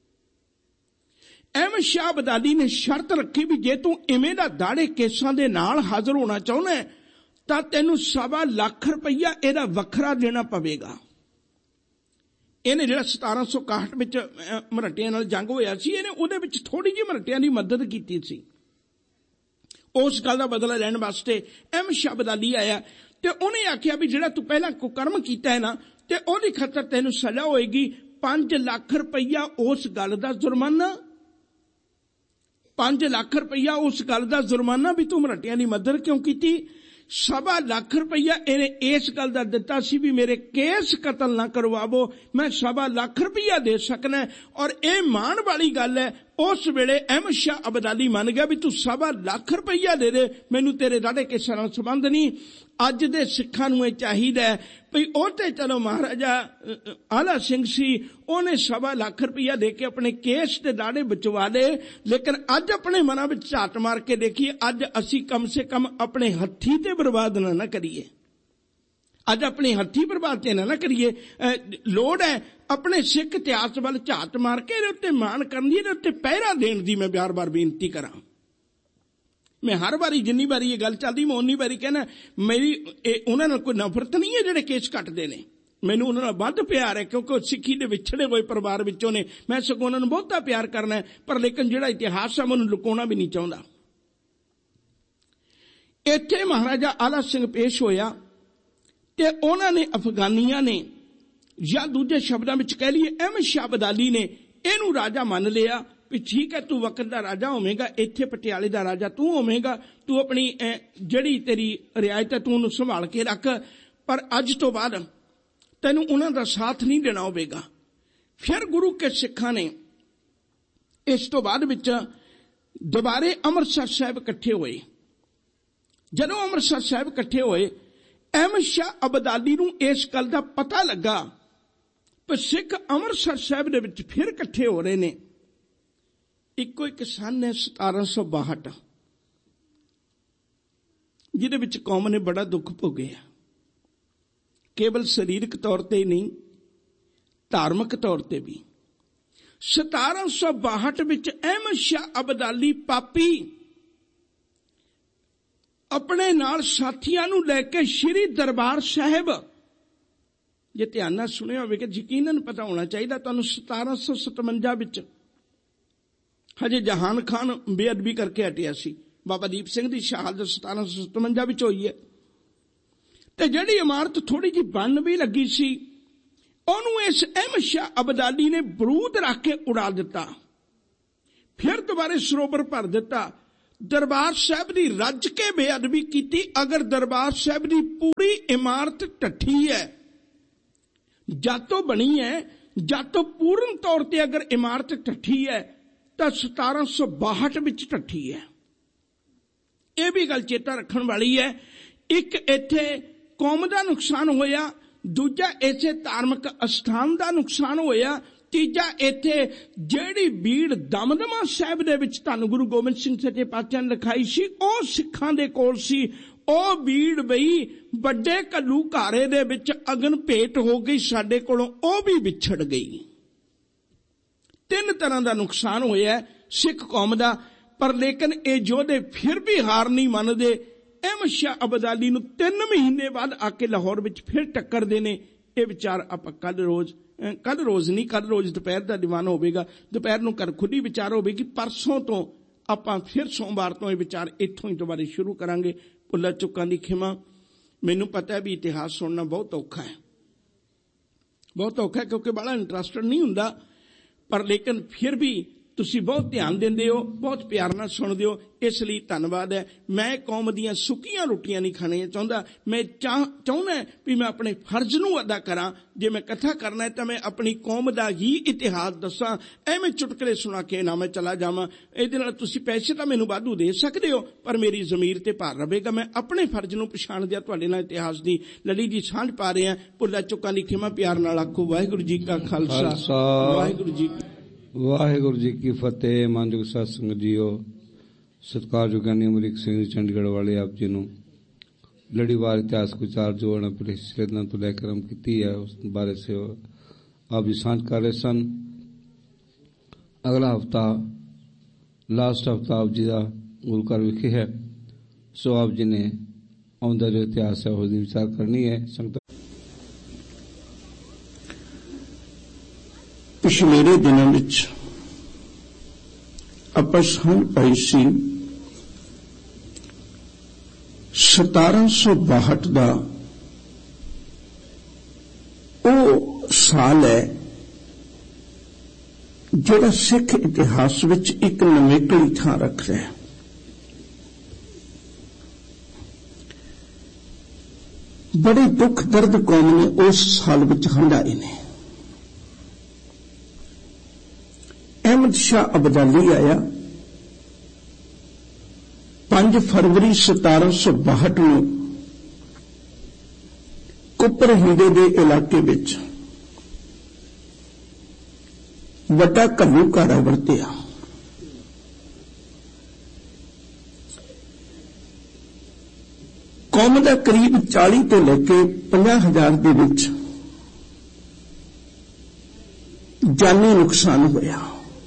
ਅਹਿਮਦ ਸ਼ਾਹ ਅਬਦਾਲੀ ਨੇ ਸ਼ਰਤ ਰੱਖੀ ਵੀ ਜੇ ਤੂੰ ਇਵੇਂ ਦਾ ਦਾੜੇ ਕੇਸਾਂ ਦੇ ਨਾਲ ਹਾਜ਼ਰ ਹੋਣਾ ਚਾਹੁੰਦਾ ਤਾਂ ਤੈਨੂੰ 1.25 ਲੱਖ ਰੁਪਈਆ ਇਹਦਾ ਵੱਖਰਾ ਦੇਣਾ ਪਵੇਗਾ। ਇਹਨੇ ਜਿਹੜਾ 1761 ਵਿੱਚ ਮਰਾਠਿਆਂ ਨਾਲ ਜੰਗ ਹੋਇਆ ਸੀ, ਇਹਨੇ ਉਹਦੇ ਵਿੱਚ ਥੋੜੀ ਜਿਹੀ ਮਰਾਠਿਆਂ ਦੀ ਮਦਦ ਕੀਤੀ ਸੀ। ਉਸ ਗੱਲ ਦਾ ਬਦਲਾ ਲੈਣ ਵਾਸਤੇ ਅਹਿਮਦ ਸ਼ਾਹ ਅਬਦਾਲੀ ਆਇਆ ਤੇ ਉਹਨੇ ਆਖਿਆ ਵੀ ਜਿਹੜਾ ਤੂੰ ਪਹਿਲਾਂ ਕੁਕਰਮ ਕੀਤਾ ਹੈ ਨਾ, ਤੇ ਉਹਦੀ ਖਾਤਰ ਤੈਨੂੰ ਸਜ਼ਾ ਹੋਏਗੀ 5 ਲੱਖ ਰੁਪਈਆ ਉਸ ਗੱਲ ਦਾ ਜੁਰਮਾਨਾ। 5 ਲੱਖ ਰੁਪਈਆ ਉਸ ਗੱਲ ਦਾ ਜੁਰਮਾਨਾ ਵੀ ਤੂੰ ਮਰਾਠਿਆਂ ਦੀ ਮਦਦ ਕਿਉਂ ਕੀਤੀ। 1.25 ਲੱਖ ਰੁਪਈਆ ਇਹਨੇ ਇਸ ਗੱਲ ਦਾ ਦਿੱਤਾ ਸੀ ਵੀ ਮੇਰੇ ਕੇਸ ਕਤਲ ਨਾ ਕਰਵਾਵੋ, ਮੈਂ 1.25 ਲੱਖ ਰੁਪਈਆ ਦੇ ਸਕਣਾ। ਔਰ ਇਹ ਮਾਣ ਵਾਲੀ ਗੱਲ ਹੈ, ਉਸ ਵੇਲੇ ਅਹਿਮਦ ਸ਼ਾਹ ਅਬਦਾਲੀ ਮੰਨ ਗਿਆ ਵੀ ਤੂੰ 1.25 ਲੱਖ ਰੁਪਈਆ ਦੇ ਦੇ, ਮੈਨੂੰ ਤੇਰੇ ਦਾੜੇ ਕੇਸਾਂ ਨਾਲ ਸੰਬੰਧ ਨਹੀਂ। ਅੱਜ ਦੇ ਸਿੱਖਾਂ ਨੂੰ ਇਹ ਚਾਹੀਦਾ ਹੈ ਵੀ ਉਹ ਤੇ ਚਲੋ ਮਹਾਰਾਜਾ ਆਲਾ ਸਿੰਘ ਸੀ, ਉਹਨੇ 1.25 ਲੱਖ ਰੁਪਈਆ ਦੇ ਕੇ ਆਪਣੇ ਕੇਸ ਤੇ ਦਾੜੇ ਬਚਵਾ ਲਏ, ਲੇਕਿਨ ਅੱਜ ਆਪਣੇ ਮਨਾਂ ਵਿੱਚ ਝਾਤ ਮਾਰ ਕੇ ਦੇਖੀਏ, ਅੱਜ ਅਸੀਂ ਕਮ ਸੇ ਕਮ ਆਪਣੇ ਹੱਥੀ ਤੇ ਬਰਬਾਦ ਨਾ ਕਰੀਏ। ਅੱਜ ਆਪਣੇ ਹੱਥੀ ਬਰਬਾਦ ਤੇ ਨਾ ਕਰੀਏ। ਲੋੜ ਹੈ ਆਪਣੇ ਸਿੱਖ ਇਤਿਹਾਸ ਵੱਲ ਝਾਤ ਮਾਰ ਕੇ ਇਹਦੇ ਉੱਤੇ ਮਾਣ ਕਰਨ ਦੀ, ਇਹਦੇ ਉੱਤੇ ਪਹਿਰਾ ਦੇਣ ਦੀ ਮੈਂ ਬਾਰ-ਬਾਰ ਬੇਨਤੀ ਕਰਾਂ। ਮੈਂ ਹਰ ਵਾਰੀ ਜਿੰਨੀ ਵਾਰੀ ਇਹ ਗੱਲ ਚੱਲਦੀ ਮੈਂ ਉਨੀ ਵਾਰੀ ਕਹਿਣਾ, ਮੇਰੀ ਉਹਨਾਂ ਨਾਲ ਕੋਈ ਨਫ਼ਰਤ ਨਹੀਂ ਹੈ ਜਿਹੜੇ ਕੇਸ ਕੱਟਦੇ ਨੇ, ਮੈਨੂੰ ਉਹਨਾਂ ਨਾਲ ਵੱਧ ਪਿਆਰ ਹੈ, ਕਿਉਂਕਿ ਉਹ ਸਿੱਖੀ ਦੇ ਵਿਛੜੇ ਹੋਏ ਪਰਿਵਾਰ ਵਿੱਚੋਂ ਨੇ। ਮੈਂ ਸਗੋਂ ਉਹਨਾਂ ਨੂੰ ਬਹੁਤਾ ਪਿਆਰ ਕਰਨਾ ਹੈ, ਪਰ ਲੇਕਿਨ ਜਿਹੜਾ ਇਤਿਹਾਸ ਹੈ ਮੈਨੂੰ ਲੁਕਾਉਣਾ ਵੀ ਨਹੀਂ ਚਾਹੁੰਦਾ। ਇੱਥੇ ਮਹਾਰਾਜਾ ਆਲਾ ਸਿੰਘ ਪੇਸ਼ ਹੋਇਆ ਤੇ ਉਹਨਾਂ ਨੇ ਅਫਗਾਨੀਆਂ ਨੇ, ਜਾਂ ਦੂਜੇ ਸ਼ਬਦਾਂ ਵਿੱਚ ਕਹਿ ਲਈਏ ਅਹਿਮਦ ਸ਼ਾਹ ਅਬਦਾਲੀ ਨੇ ਇਹਨੂੰ ਰਾਜਾ ਮੰਨ ਲਿਆ ਵੀ ਠੀਕ ਹੈ ਤੂੰ ਵਕਤ ਦਾ ਰਾਜਾ ਹੋਵੇਂਗਾ, ਇੱਥੇ ਪਟਿਆਲੇ ਦਾ ਰਾਜਾ ਤੂੰ ਹੋਵੇਂਗਾ, ਤੂੰ ਆਪਣੀ ਜਿਹੜੀ ਤੇਰੀ ਰਿਆਇਤ ਹੈ ਤੂੰ ਉਹਨੂੰ ਸੰਭਾਲ ਕੇ ਰੱਖ, ਪਰ ਅੱਜ ਤੋਂ ਬਾਅਦ ਤੈਨੂੰ ਉਹਨਾਂ ਦਾ ਸਾਥ ਨਹੀਂ ਦੇਣਾ ਹੋਵੇਗਾ। ਫਿਰ ਗੁਰੂ ਕੇ ਸਿੱਖਾਂ ਨੇ ਇਸ ਤੋਂ ਬਾਅਦ ਵਿੱਚ ਦੁਬਾਰੇ ਅੰਮ੍ਰਿਤਸਰ ਸਾਹਿਬ ਇਕੱਠੇ ਹੋਏ। ਜਦੋਂ ਅੰਮ੍ਰਿਤਸਰ ਸਾਹਿਬ ਇਕੱਠੇ ਹੋਏ, ਅਹਿਮਦ ਸ਼ਾਹ ਅਬਦਾਲੀ ਨੂੰ ਇਸ ਗੱਲ ਦਾ ਪਤਾ ਲੱਗਾ ਕਿ ਸਿੱਖ ਅੰਮ੍ਰਿਤਸਰ ਸਾਹਿਬ ਦੇ ਵਿੱਚ ਫਿਰ ਇਕੱਠੇ ਹੋ ਰਹੇ ਨੇ। ਇੱਕੋ ਇੱਕ ਸੰਨ ਹੈ 1762, ਜਿਹਦੇ ਵਿੱਚ ਕੌਮ ਨੇ ਬੜਾ ਦੁੱਖ ਭੋਗਿਆ, ਕੇਵਲ ਸਰੀਰਕ ਤੌਰ ਤੇ ਹੀ ਨਹੀਂ, ਧਾਰਮਿਕ ਤੌਰ ਤੇ ਵੀ। 1762 ਵਿੱਚ ਅਹਿਮਦ ਸ਼ਾਹ ਅਬਦਾਲੀ ਪਾਪੀ ਆਪਣੇ ਨਾਲ ਸਾਥੀਆਂ ਨੂੰ ਲੈ ਕੇ ਸ਼੍ਰੀ ਦਰਬਾਰ ਸਾਹਿਬ, ਜੇ ਧਿਆਨ ਨਾਲ ਸੁਣਿਆ ਹੋਵੇਗਾ ਯਕੀਨਨ ਪਤਾ ਹੋਣਾ ਚਾਹੀਦਾ ਤੁਹਾਨੂੰ, 1757 ਵਿੱਚ ਹਜੇ ਜਹਾਨ ਖਾਨ ਬੇਅਦਬੀ ਕਰਕੇ ਹਟਿਆ ਸੀ। ਬਾਬਾ ਦੀਪ ਸਿੰਘ ਦੀ ਸ਼ਹਾਦਤ 1757 ਵਿੱਚ ਹੋਈ ਹੈ। ਤੇ ਜਿਹੜੀ ਇਮਾਰਤ ਥੋੜੀ ਜਿਹੀ ਬਣਨ ਵੀ ਲੱਗੀ ਸੀ, ਉਹਨੂੰ ਇਸ ਅਹਿਮਦ ਸ਼ਾਹ ਅਬਦਾਲੀ ਨੇ ਬਰੂਦ ਰੱਖ ਕੇ ਉਡਾ ਦਿੱਤਾ। ਫਿਰ ਦੁਬਾਰੇ ਸਰੋਵਰ ਭਰ ਦਿੱਤਾ। ਦਰਬਾਰ ਸਾਹਿਬ ਦੀ ਰੱਜ ਕੇ ਬੇਅਦਬੀ ਕੀਤੀ। ਅਗਰ ਦਰਬਾਰ ਸਾਹਿਬ ਦੀ ਪੂਰੀ ਇਮਾਰਤ ਢੱਠੀ ਹੈ, ਜਦ ਤੋਂ ਬਣੀ ਹੈ, ਜਦ ਤੋਂ ਪੂਰਨ ਤੌਰ ਤੇ ਅਗਰ ਇਮਾਰਤ ਢੱਠੀ ਹੈ ਤਾਂ 1762 ਵਿੱਚ ਢੱਠੀ ਹੈ। ਇਹ ਵੀ ਗੱਲ ਚੇਤਾ ਰੱਖਣ ਵਾਲੀ ਹੈ। ਇੱਕ ਇੱਥੇ ਕੌਮ ਦਾ ਨੁਕਸਾਨ ਹੋਇਆ, ਦੂਜਾ ਇਸੇ ਧਾਰਮਿਕ ਅਸਥਾਨ ਦਾ ਨੁਕਸਾਨ ਹੋਇਆ, ਤੀਜਾ ਇੱਥੇ ਜਿਹੜੀ ਬੀੜ ਦਮਦਮਾ ਸਾਹਿਬ ਦੇ ਵਿੱਚ ਧੰਨ ਗੁਰੂ ਗੋਬਿੰਦ ਸਿੰਘ ਸੱਚੇ ਪਾਤਸ਼ਾਹ ਨੇ ਲਿਖਾਈ ਸੀ, ਉਹ ਸਿੱਖਾਂ ਦੇ ਕੋਲ ਸੀ। ਉਹ ਬੀੜ ਬਈ ਵੱਡੇ ਘੱਲੂ ਘਾਰੇ ਦੇ ਵਿੱਚ ਅਗਨ ਭੇਟ ਹੋ ਗਈ ਸਾਡੇ ਕੋਲੋਂ, ਉਹ ਵੀ ਵਿਛੜ ਗਈ। 3 ਤਰ੍ਹਾਂ ਦਾ ਨੁਕਸਾਨ ਹੋਇਆ ਸਿੱਖ ਕੌਮ ਦਾ। ਪਰ ਲੇਕਿਨ ਇਹ ਯੋਧੇ ਫਿਰ ਵੀ ਹਾਰ ਨਹੀਂ ਮੰਨਦੇ। ਅਹਿਮਦ ਸ਼ਾਹ ਅਬਦਾਲੀ ਨੂੰ 3 ਮਹੀਨੇ ਬਾਅਦ ਆ ਕੇ ਲਾਹੌਰ ਵਿੱਚ ਫਿਰ ਟੱਕਰਦੇ ਨੇ। ਇਹ ਵਿਚਾਰ ਆਪਾਂ ਕੱਲ ਰੋਜ਼ ਦੁਪਹਿਰ ਦਾ ਦੀਵਾਨ ਹੋਵੇਗਾ। ਦੁਪਹਿਰ ਨੂੰ ਘਰ ਖੁੱਲੀ ਵਿਚਾਰ ਹੋਵੇਗੀ। ਪਰਸੋਂ ਤੋਂ ਆਪਾਂ ਫਿਰ ਸੋਮਵਾਰ ਤੋਂ ਇਹ ਵਿਚਾਰ ਇੱਥੋਂ ਹੀ ਦੁਬਾਰੇ ਸ਼ੁਰੂ ਕਰਾਂਗੇ। ਭੁੱਲਾਂ ਚੁੱਕਾਂ ਦੀ ਖਿਮਾ। ਮੈਨੂੰ ਪਤਾ ਹੈ ਵੀ ਇਤਿਹਾਸ ਸੁਣਨਾ ਬਹੁਤ ਔਖਾ ਹੈ, ਬਹੁਤ ਔਖਾ ਹੈ, ਕਿਉਂਕਿ ਬੜਾ ਇੰਟਰਸਟਡ ਨਹੀਂ ਹੁੰਦਾ। ਪਰ ਲੇਕਿਨ ਫਿਰ ਵੀ ਤੁਸੀਂ ਬਹੁਤ ਧਿਆਨ ਦਿੰਦੇ ਹੋ, ਬਹੁਤ ਪਿਆਰ ਨਾਲ ਸੁਣਦੇ ਹੋ, ਇਸ ਲਈ ਧੰਨਵਾਦ ਹੈ। ਮੈਂ ਕੌਮ ਦੀਆਂ ਸੁੱਕੀਆਂ ਰੋਟੀਆਂ ਨਹੀਂ ਖਾਣੀਆਂ ਚਾਹੁੰਦਾ। ਮੈਂ ਚਾਹੁੰਦਾ ਵੀ ਮੈਂ ਆਪਣੇ ਫਰਜ਼ ਨੂੰ ਅਦਾ ਕਰਾਂ। ਜੇ ਮੈਂ ਕਥਾ ਕਰਨਾ ਹੈ ਤਾਂ ਮੈਂ ਆਪਣੀ ਕੌਮ ਦਾ ਹੀ ਇਤਿਹਾਸ ਦੱਸਾਂ। ਐਵੇਂ ਚੁਟਕਲੇ ਸੁਣਾ ਕੇ ਨਾ ਮੈਂ ਚਲਾ ਜਾਵਾਂ। ਇਹਦੇ ਨਾਲ ਤੁਸੀਂ ਪੈਸੇ ਤਾਂ ਮੈਨੂੰ ਵਾਧੂ ਦੇ ਸਕਦੇ ਹੋ, ਪਰ ਮੇਰੀ ਜ਼ਮੀਰ ਤੇ ਭਾਰ ਰਹੇਗਾ। ਮੈਂ ਆਪਣੇ ਫਰਜ਼ ਨੂੰ ਪਛਾਣਦਿਆਂ ਤੁਹਾਡੇ ਨਾਲ ਇਤਿਹਾਸ ਦੀ ਲੜੀ ਦੀ ਸਾਂਝ ਪਾ ਰਿਹਾ। ਭੁੱਲਾਂ ਚੁੱਕਾਂ ਦੀ ਖਿਮਾ। ਪਿਆਰ ਨਾਲ ਆਖੋ ਵਾਹਿਗੁਰੂ ਜੀ ਕਾ ਖਾਲਸਾ, ਵਾਹਿਗੁਰੂ ਜੀ ਵਾਹਿਗੁਰੂ ਜੀ ਕੀ ਫਤਿਹ। ਮਾਨਯੋਗ ਸਾਧ ਸੰਗਤ ਜੀਓ, ਸਤਿਕਾਰਯੋਗ ਗਿਆਨੀ ਅਮਰੀਕ ਸਿੰਘ ਜੀ ਚੰਡੀਗੜ੍ਹ ਵਾਲੇ ਆਪ ਜੀ ਨੂੰ ਲੜੀਵਾਰ ਇਤਿਹਾਸ ਵਿਚਾਰ ਜੋ ਪਿਛਲੇ ਦਿਨਾਂ ਤੋਂ ਲੈ ਕੇ ਆਰੰਭ ਕੀਤੀ ਹੈ, ਉਸ ਬਾਰੇ ਸੇ ਆਪ ਜੀ ਸਾਂਝ ਕਰ ਰਹੇ ਸਨ। ਅਗਲਾ ਹਫਤਾ ਲਾਸਟ ਹਫਤਾ ਆਪ ਜੀ ਦਾ ਗੁਰੂ ਘਰ ਵਿਖੇ ਹੈ, ਸੋ ਆਪ ਜੀ ਨੇ ਆਉਂਦਾ ਜੋ ਇਤਿਹਾਸ ਹੈ ਉਹਦੀ ਵਿਚਾਰ ਕਰਨੀ ਹੈ। ਸੰਗਤ ਪਿਛਲੇ ਦਿਨਾਂ ਵਿੱਚ ਆਪਾਂ ਸਾਂਝ ਪਾਈ ਸੀ 1762 ਦਾ ਉਹ ਸਾਲ ਹੈ ਜਿਹੜਾ ਸਿੱਖ ਇਤਿਹਾਸ ਵਿੱਚ ਇੱਕ ਨਵੇਕਲੀ ਥਾਂ ਰੱਖ ਰਿਹਾ ਹੈ। ਬੜੇ ਦੁੱਖ ਦਰਦ ਕੌਮ ਨੇ ਉਸ ਸਾਲ ਵਿੱਚ ਹੰਢਾਏ ਨੇ। ਅਹਿਮਦ ਸ਼ਾਹ ਅਬਦਾਲੀ ਆਇਆ 5 ਫਰਵਰੀ 1762 ਨੂੰ ਕੁੱਪਰ ਹਿੰਦੇ ਦੇ ਇਲਾਕੇ ਵਿੱਚ ਵੱਡਾ ਘੱਲੂ ਘਾਰਾ ਵਰਤਿਆ। ਕੌਮ ਦਾ ਕਰੀਬ 40 ਤੋਂ ਲੈ ਕੇ 50,000 ਦੇ ਵਿੱਚ ਜਾਨੀ ਨੁਕਸਾਨ ਹੋਇਆ।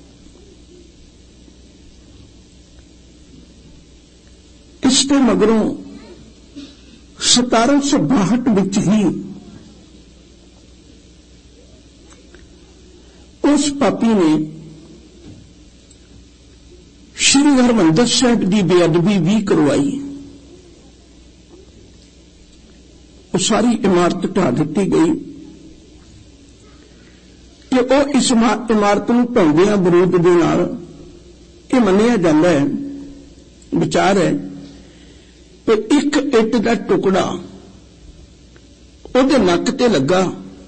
ਇਸ ਤੋਂ ਮਗਰੋਂ 1762 ਵਿੱਚ ਹੀ ਉਸ ਪਾਪੀ ਨੇ ਸ਼੍ਰੀ ਹਰਿਮੰਦਰ ਸਾਹਿਬ ਦੀ ਬੇਅਦਬੀ ਵੀ ਕਰਵਾਈ। ਉਹ ਸਾਰੀ ਇਮਾਰਤ ਢਾਹ ਦਿੱਤੀ ਗਈ ਕਿ ਉਹ ਇਸ ਇਮਾਰਤ ਨੂੰ ਢਾਉਂਦਿਆਂ ਵਿਰੋਧ ਦੇ ਨਾਲ ਇਹ ਮੰਨਿਆ ਜਾਂਦਾ ਹੈ, ਵਿਚਾਰ ਹੈ ਕਿ ਇੱਕ ਇੱਟ ਦਾ ਟੁਕੜਾ ਉਹਦੇ ਨੱਕ ਤੇ ਲੱਗਾ।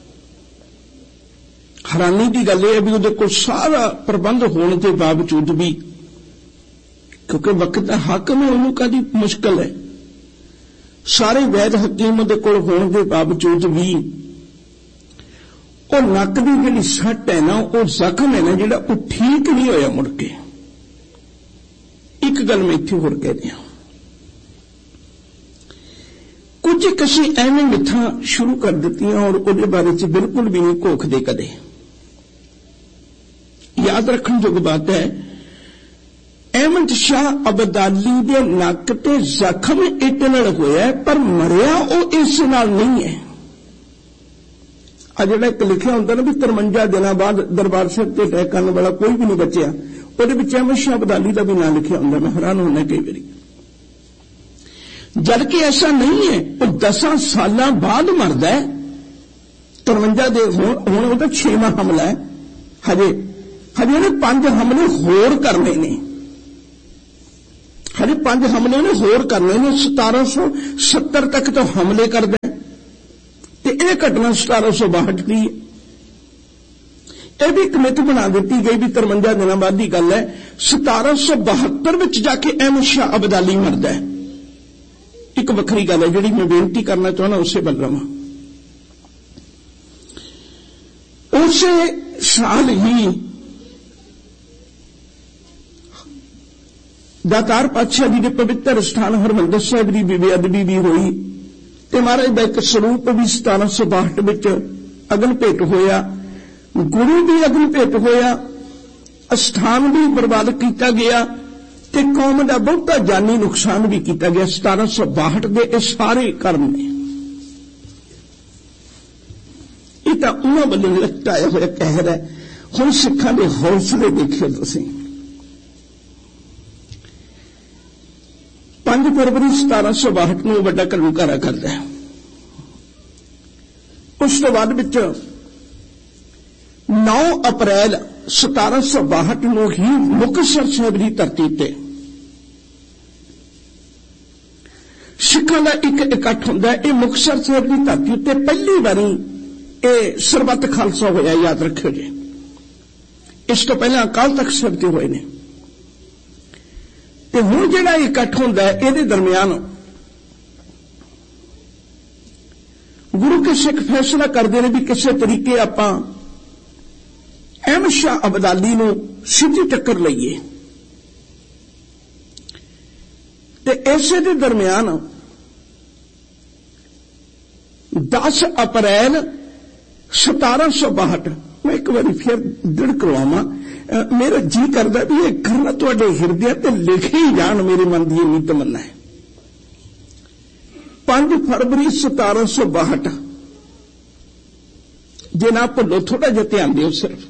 ਹੈਰਾਨੀ ਦੀ ਗੱਲ ਇਹ ਹੈ ਵੀ ਉਹਦੇ ਕੋਲ ਸਾਰਾ ਪ੍ਰਬੰਧ ਹੋਣ ਦੇ ਬਾਵਜੂਦ ਵੀ, ਕਿਉਂਕਿ ਵਕਤ ਦਾ ਹਾਕਮ ਹੈ, ਉਹਨੂੰ ਕਾਹਦੀ ਮੁਸ਼ਕਲ ਹੈ, ਸਾਰੇ ਵੈਦ ਹਕੀਮ ਉਹਦੇ ਕੋਲ ਹੋਣ ਦੇ ਬਾਵਜੂਦ ਵੀ ਉਹ ਨੱਕ ਦੀ ਜਿਹੜੀ ਸੱਟ ਹੈ ਨਾ, ਉਹ ਜ਼ਖਮ ਹੈ ਨਾ ਜਿਹੜਾ, ਉਹ ਠੀਕ ਨਹੀਂ ਹੋਇਆ ਮੁੜ ਕੇ। ਇੱਕ ਗੱਲ ਮੈਂ ਇੱਥੇ ਹੋਰ ਕਹਿ ਦਿਆਂ, ਕੁਝ ਕਿਸੇ ਐਵੇਂ ਮਿੱਥਾਂ ਸ਼ੁਰੂ ਕਰ ਦਿੱਤੀਆਂ ਔਰ ਉਹਦੇ ਬਾਰੇ ਚ ਬਿਲਕੁਲ ਵੀ ਨਹੀਂ ਘੋਖਦੇ ਕਦੇ। ਯਾਦ ਰੱਖਣ ਯੋਗ ਬਾਤ ਹੈ, ਅਹਿਮਦ ਸ਼ਾਹ ਅਬਦਾਲੀ ਦੇ ਨੱਕ ਤੇ ਜ਼ਖਮ ਇੱਟ ਨਾਲ ਹੋਇਆ, ਪਰ ਮਰਿਆ ਉਹ ਇਸ ਨਾਲ ਨਹੀਂ ਹੈ। ਆ ਜਿਹੜਾ ਇੱਕ ਲਿਖਿਆ ਹੁੰਦਾ ਨਾ ਵੀ 53 ਦਿਨਾਂ ਬਾਅਦ ਦਰਬਾਰ ਸਾਹਿਬ ਤੇ ਅਟੈਕ ਕਰਨ ਵਾਲਾ ਕੋਈ ਵੀ ਨਹੀਂ ਬਚਿਆ, ਉਹਦੇ ਵਿੱਚ ਅਹਿਮਦ ਸ਼ਾਹ ਅਬਦਾਲੀ ਦਾ ਵੀ ਨਾਂ ਲਿਖਿਆ ਹੁੰਦਾ। ਮੈਂ ਹੈਰਾਨ ਹੁੰਦਾ ਕਈ ਵਾਰੀ, ਜਦਕਿ ਐਸਾ ਨਹੀਂ ਹੈ। ਉਹ 10 ਸਾਲਾਂ ਬਾਅਦ ਮਰਦਾ ਹੈ 53 ਦੇ ਹੁਣ ਉਹਦਾ 6ਵਾਂ ਹਮਲਾ ਹੈ। ਹਜੇ ਉਹਨੇ 5 ਹਮਲੇ ਹੋਰ ਕਰਨੇ ਨੇ, ਹਜੇ 5 ਹਮਲੇ ਨੇ ਹੋਰ ਕਰਨੇ ਨੇ। 1770 ਤੱਕ ਤਾਂ ਹਮਲੇ ਕਰਦਾ ਤੇ ਇਹ ਘਟਨਾ 1762 ਦੀ ਹੈ। ਇਹ ਵੀ ਇੱਕ ਮਿੱਥ ਬਣਾ ਦਿੱਤੀ ਗਈ ਵੀ 53 ਦਿਨਾਂ ਬਾਅਦ ਦੀ ਗੱਲ ਹੈ। 1772 ਵਿੱਚ ਜਾ ਕੇ ਅਹਿਮਦ ਸ਼ਾਹ ਅਬਦਾਲੀ ਮਰਦਾ ਹੈ। ਇੱਕ ਵੱਖਰੀ ਗੱਲ ਹੈ ਜਿਹੜੀ ਮੈਂ ਬੇਨਤੀ ਕਰਨਾ ਚਾਹੁੰਦਾ, ਉਸੇ ਵੱਲ ਰਵਾਂ। ਉਸੇ ਸਾਲ ਹੀ ਦਾਤਾਰ ਪਾਤਸ਼ਾਹ ਜੀ ਦੇ ਪਵਿੱਤਰ ਸਥਾਨ ਹਰਿਮੰਦਰ ਸਾਹਿਬ ਦੀ ਬੇਅਦਬੀ ਵੀ ਹੋਈ ਤੇ ਮਹਾਰਾਜ ਦਾ ਇੱਕ ਸਰੂਪ ਵੀ 1762 ਵਿੱਚ ਅਗਨ ਭੇਟ ਹੋਇਆ, ਗੁਰੂ ਵੀ ਅਗਨ ਭੇਟ ਹੋਇਆ, ਅਸਥਾਨ ਵੀ ਬਰਬਾਦ ਕੀਤਾ ਗਿਆ ਤੇ ਕੌਮ ਦਾ ਬਹੁਤਾ ਜਾਨੀ ਨੁਕਸਾਨ ਵੀ ਕੀਤਾ ਗਿਆ। 1762 ਦੇ ਇਹ ਸਾਰੇ ਕਰਮ ਨੇ। ਇਹ ਤਾਂ ਉਹਨਾਂ ਵੱਲੋਂ ਲਟਾਇਆ ਹੋਇਆ ਕਹਿਰ ਹੈ। ਹੁਣ ਸਿੱਖਾਂ ਦੇ ਹੌਸਲੇ ਦੇਖਿਓ ਤੁਸੀਂ। 5 ਫਰਵਰੀ 1762 ਨੂੰ ਵੱਡਾ ਘੱਲੂਘਾਰਾ ਕਰਦਾ ਹੈ। ਉਸ ਤੋਂ ਬਾਅਦ ਵਿੱਚ 9 ਅਪ੍ਰੈਲ 1762 ਨੂੰ ਹੀ ਮੁਕਤਸਰ ਸਾਹਿਬ ਦੀ ਧਰਤੀ ਤੇ ਸਿੱਖਾਂ ਦਾ ਇੱਕ ਇਕੱਠ ਹੁੰਦਾ ਹੈ। ਇਹ ਮੁਕਤਸਰ ਸਾਹਿਬ ਦੀ ਧਰਤੀ ਉੱਤੇ ਪਹਿਲੀ ਵਾਰੀ ਇਹ ਸਰਬੱਤ ਖਾਲਸਾ ਹੋਇਆ, ਯਾਦ ਰੱਖਿਓ ਜੀ। ਇਸ ਤੋਂ ਪਹਿਲਾਂ ਅਕਾਲ ਤਖਤ ਸਾਹਿਬ ਤੇ ਹੋਏ ਨੇ ਤੇ ਹੁਣ ਜਿਹੜਾ ਇਕੱਠ ਹੁੰਦਾ ਹੈ ਇਹਦੇ ਦਰਮਿਆਨ ਗੁਰੂ ਕੇ ਸਿੱਖ ਫੈਸਲਾ ਕਰਦੇ ਨੇ ਵੀ ਕਿਸੇ ਤਰੀਕੇ ਆਪਾਂ ਅਹਿਮਦ ਸ਼ਾਹ ਅਬਦਾਲੀ ਨੂੰ ਸਿੱਧੀ ਟੱਕਰ ਲਈਏ ਤੇ ਇਸੇ ਦੇ ਦਰਮਿਆਨ 10 ਅਪ੍ਰੈਲ 1762 ਮੈਂ ਇੱਕ ਵਾਰੀ ਫਿਰ ਦ੍ਰਿੜ ਕਰਵਾਵਾਂ, ਮੇਰਾ ਜੀ ਕਰਦਾ ਵੀ ਇਹ ਕਰਨਾ ਤੁਹਾਡੇ ਹਿਰਦੇ ਤੇ ਲਿਖੇ ਹੀ ਜਾਣ, ਮੇਰੇ ਮਨ ਦੀ ਇੰਨੀ ਤਮੰਨਾ ਹੈ। 5 ਫਰਵਰੀ 1762 ਜੇ ਨਾ ਭੁੱਲੋ, ਥੋੜਾ ਜਿਹਾ ਧਿਆਨ ਦਿਓ ਸਿਰਫ।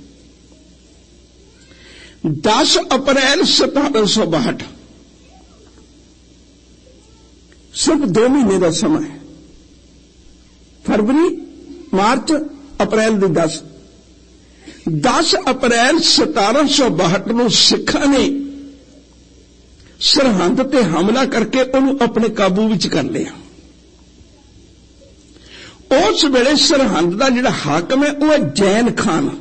10 ਅਪ੍ਰੈਲ 1762 ਸਿਰਫ 2 ਮਹੀਨੇ ਦਾ ਸਮਾਂ ਹੈ। ਫਰਵਰੀ, ਮਾਰਚ, ਅਪ੍ਰੈਲ ਦੇ 10 ਅਪ੍ਰੈਲ 1762 ਨੂੰ ਸਿੱਖਾਂ ਨੇ ਸਰਹੰਦ ਤੇ ਹਮਲਾ ਕਰਕੇ ਉਹਨੂੰ ਆਪਣੇ ਕਾਬੂ ਵਿੱਚ ਕਰ ਲਿਆ। ਉਸ ਵੇਲੇ ਸਰਹੰਦ ਦਾ ਜਿਹੜਾ ਹਾਕਮ ਹੈ ਉਹ ਹੈ ਜੈਨ ਖਾਨ।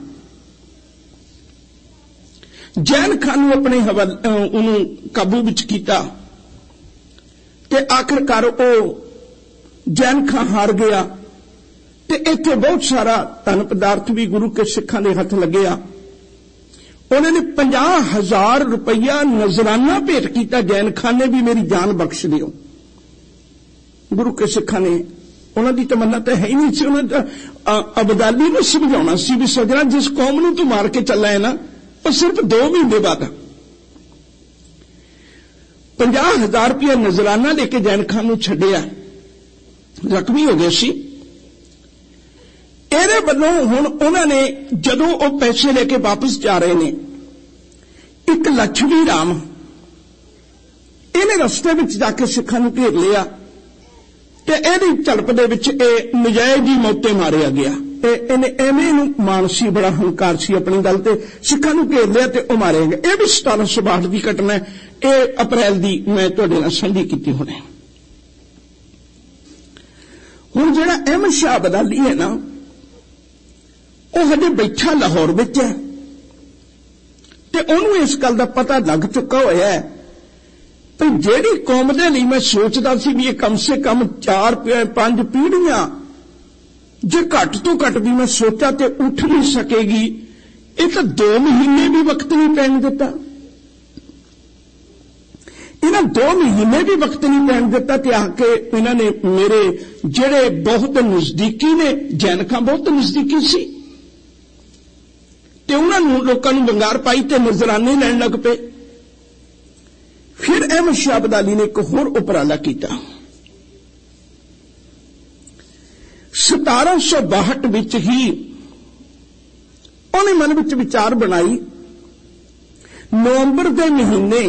ਜੈਨ ਖਾਨ ਨੂੰ ਆਪਣੇ ਉਹਨੂੰ ਕਾਬੂ ਵਿੱਚ ਕੀਤਾ ਤੇ ਆਖਿਰਕਾਰ ਉਹ ਜੈਨ ਖਾਨ ਹਾਰ ਗਿਆ ਤੇ ਇੱਥੇ ਬਹੁਤ ਸਾਰਾ ਧਨ ਪਦਾਰਥ ਵੀ ਗੁਰੂ ਕੇ ਸਿੱਖਾਂ ਦੇ ਹੱਥ ਲੱਗਿਆ। ਉਹਨਾਂ ਨੇ 50,000 ਰੁਪਇਆ ਨਜ਼ਰਾਨਾ ਭੇਟ ਕੀਤਾ। ਜੈਨ ਖਾਨ ਨੇ ਵੀ ਮੇਰੀ ਜਾਨ ਬਖਸ਼ ਦਿਓ। ਗੁਰੂ ਕੇ ਸਿੱਖਾਂ ਨੇ, ਉਹਨਾਂ ਦੀ ਤਮੰਨਾ ਤਾਂ ਹੈ ਹੀ ਨਹੀਂ ਸੀ, ਉਹਨਾਂ ਦਾ ਅਬਦਾਲੀ ਨੂੰ ਸਮਝਾਉਣਾ ਸੀ ਵੀ ਸਜਣਾ ਜਿਸ ਕੌਮ ਨੂੰ ਤੂੰ ਮਾਰ ਕੇ ਚੱਲਾ ਹੈ ਨਾ, ਉਹ ਸਿਰਫ 2 ਮਹੀਨੇ ਬਾਅਦ 50,000 ਰੁਪਇਆ ਨਜ਼ਰਾਨਾ ਲੈ ਕੇ ਜੈਨ ਖਾਨ ਨੂੰ ਛੱਡਿਆ। ਜ਼ਖਮੀ ਹੋ ਗਏ ਸੀ। ਇਹਦੇ ਵੱਲੋਂ ਹੁਣ ਉਹਨਾਂ ਨੇ ਜਦੋਂ ਉਹ ਪੈਸੇ ਲੈ ਕੇ ਵਾਪਸ ਜਾ ਰਹੇ ਨੇ, ਇੱਕ ਲక్ష్ਮੀ ਰਾਮ ਇਹਨੇ ਰਸਤੇ ਵਿੱਚ ਜਾ ਕੇ ਸਿੱਖਾਂ ਨੂੰ ਘੇਰ ਲਿਆ ਤੇ ਇਹਦੀ ਝੜਪ ਦੇ ਵਿੱਚ ਇਹ ਨਜਾਇਜ਼ ਹੀ ਮੌਤੇ ਮਾਰਿਆ ਗਿਆ। ਇਹਨੇ ਐਵੇਂ ਨੂੰ ਮਾਨਸੀ ਬੜਾ ਹੰਕਾਰ ਸੀ ਆਪਣੀ ਗੱਲ ਤੇ, ਸਿੱਖਾਂ ਨੂੰ ਘੇਰ ਲਿਆ ਤੇ ਉਹ ਮਾਰਿਆ ਗਿਆ। ਇਹ ਵੀ 1762 ਦੀ ਘਟਨਾ ਹੈ। ਇਹ ਅਪ੍ਰੈਲ ਦੀ ਮੈਂ ਤੁਹਾਡੇ ਨਾਲ ਸਾਂਝੀ ਕੀਤੀ ਹੁਣੇ। ਹੁਣ ਜਿਹੜਾ ਅਹਿਮਦ ਸ਼ਾਹ ਅਬਦਾਲੀ ਹੈ ਨਾ, ਉਹ ਹਜੇ ਬੈਠਾ ਲਾਹੌਰ ਵਿੱਚ ਹੈ ਤੇ ਉਹਨੂੰ ਇਸ ਗੱਲ ਦਾ ਪਤਾ ਲੱਗ ਚੁੱਕਾ ਹੋਇਆ ਹੈ ਕਿ ਜਿਹੜੀ ਕੌਮ ਦੇ ਲਈ ਮੈਂ ਸੋਚਦਾ ਸੀ ਵੀ ਇਹ ਕਮ ਸੇ ਕਮ 4-5 ਪੀੜ੍ਹੀਆਂ ਜੇ ਘੱਟ ਤੋਂ ਘੱਟ ਵੀ ਮੈਂ ਸੋਚਿਆ ਤੇ ਉੱਠ ਨਹੀਂ ਸਕੇਗੀ, ਇਹ ਤਾਂ 2 ਮਹੀਨੇ ਵੀ ਵਕਤ ਨਹੀਂ ਪੈਣ ਦਿੱਤਾ। ਇਹਨਾਂ 2 ਮਹੀਨੇ ਵੀ ਵਕਤ ਨਹੀਂ ਪੈਣ ਦਿੱਤਾ ਤੇ ਆ ਕੇ ਇਹਨਾਂ ਨੇ ਮੇਰੇ ਜਿਹੜੇ ਬਹੁਤ ਨਜ਼ਦੀਕੀ ਨੇ, ਜੈਨ ਖਾਨ ਬਹੁਤ ਨਜ਼ਦੀਕੀ ਸੀ ਤੇ ਉਹਨਾਂ ਨੂੰ ਲੋਕਾਂ ਨੂੰ ਵੰਗਾਰ ਪਾਈ ਤੇ ਨਜ਼ਰਾਨੇ ਲੈਣ ਲੱਗ ਪਏ। ਫਿਰ ਅਹਿਮਦ ਸ਼ਾਹ ਅਬਦਾਲੀ ਨੇ ਇੱਕ ਹੋਰ ਉਪਰਾਲਾ ਕੀਤਾ। 1762 ਵਿੱਚ ਹੀ ਉਹਨੇ ਮਨ ਵਿੱਚ ਵਿਚਾਰ ਬਣਾਈ, ਨਵੰਬਰ ਦੇ ਮਹੀਨੇ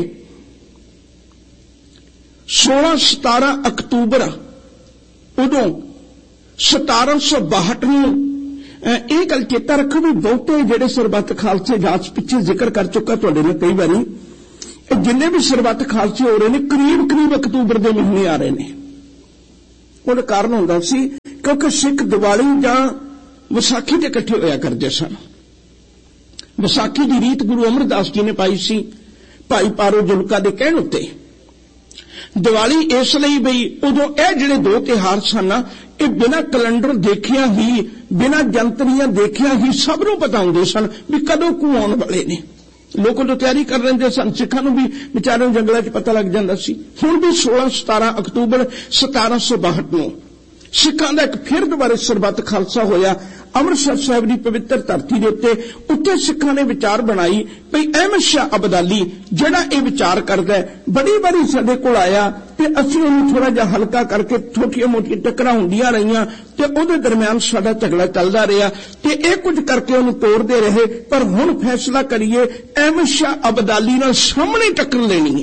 16-17 ਅਕਤੂਬਰ ਉਦੋਂ 1762 ਨੂੰ ਇਹ ਗੱਲ ਚੇਤਾ ਰੱਖੋ ਵੀ ਬਹੁਤੇ ਜਿਹੜੇ ਸਰਬੱਤ ਖਾਲਸੇ ਜਾਚ ਪਿੱਛੇ ਜ਼ਿਕਰ ਕਰ ਚੁੱਕਾ ਤੁਹਾਡੇ ਨਾਲ ਕਈ ਵਾਰੀ, ਇਹ ਜਿੰਨੇ ਵੀ ਸਰਬੱਤ ਖਾਲਸੇ ਹੋ ਰਹੇ ਨੇ ਕਰੀਬ ਅਕਤੂਬਰ ਦੇ ਮਹੀਨੇ ਆ ਰਹੇ ਨੇ। ਉਹਦਾ ਕਾਰਨ ਹੁੰਦਾ ਸੀ ਕਿਉਂਕਿ ਸਿੱਖ ਦੀਵਾਲੀ ਜਾਂ ਵਿਸਾਖੀ ਤੇ ਇਕੱਠੇ ਹੋਇਆ ਕਰਦੇ ਸਨ। ਵਿਸਾਖੀ ਦੀ ਰੀਤ ਗੁਰੂ ਅਮਰਦਾਸ ਜੀ ਨੇ ਪਾਈ ਸੀ ਭਾਈ ਪਾਰੋ ਜੁਲਕਾ ਦੇ ਕਹਿਣ ਉੱਤੇ। ਦੀਵਾਲੀ ਇਸ ਲਈ ਬਈ ਉਦੋਂ ਇਹ ਜਿਹੜੇ ਦੋ ਤਿਉਹਾਰ ਸਨ ਇਹ ਬਿਨਾਂ ਕੈਲੰਡਰ ਦੇਖਿਆ ਹੀ, ਬਿਨਾਂ ਜੰਤਰੀਆਂ ਦੇਖਿਆ ਹੀ ਸਭ ਨੂੰ ਪਤਾ ਹੁੰਦੇ ਸਨ ਵੀ ਕਦੋਂ ਕੁ ਆਉਣ ਵਾਲੇ ਨੇ। ਲੋਕ ਉਦੋਂ ਤਿਆਰੀ ਕਰ ਲੈਂਦੇ ਸਨ। ਸਿੱਖਾਂ ਨੂੰ ਵੀ ਵਿਚਾਰਿਆਂ ਜੰਗਲਾਂ 'ਚ ਪਤਾ ਲੱਗ ਜਾਂਦਾ ਸੀ। ਹੁਣ ਵੀ 16-17 ਅਕਤੂਬਰ 1762 ਨੂੰ ਸਿੱਖਾਂ ਦਾ ਇੱਕ ਫਿਰ ਦੁਬਾਰਾ ਸਰਬੱਤ ਖਾਲਸਾ ਹੋਇਆ ਅੰਮ੍ਰਿਤਸਰ ਸਾਹਿਬ ਦੀ ਪਵਿੱਤਰ ਧਰਤੀ ਦੇ ਉੱਤੇ ਸਿੱਖਾਂ ਨੇ ਵਿਚਾਰ ਬਣਾਈ ਭਈ ਅਹਿਮਦ ਸ਼ਾਹ ਅਬਦਾਲੀ ਜਿਹੜਾ ਇਹ ਵਿਚਾਰ ਕਰਦਾ ਹੈ, ਬੜੀ ਵਾਰੀ ਸਾਡੇ ਕੋਲ ਆਇਆ ਤੇ ਅਸੀਂ ਉਹਨੂੰ ਥੋੜਾ ਜਿਹਾ ਹਲਕਾ ਕਰਕੇ ਛੋਟੀਆਂ ਮੋਟੀਆਂ ਟੱਕਰਾਂ ਹੁੰਦੀਆਂ ਰਹੀਆਂ ਤੇ ਉਹਦੇ ਦਰਮਿਆਨ ਸਾਡਾ ਝਗੜਾ ਚੱਲਦਾ ਰਿਹਾ ਤੇ ਇਹ ਕੁਝ ਕਰਕੇ ਉਹਨੂੰ ਤੋੜਦੇ ਰਹੇ, ਪਰ ਹੁਣ ਫੈਸਲਾ ਕਰੀਏ ਅਹਿਮਦ ਸ਼ਾਹ ਅਬਦਾਲੀ ਨਾਲ ਸਾਹਮਣੇ ਟੱਕਰ ਲੈਣੀ ਹੈ।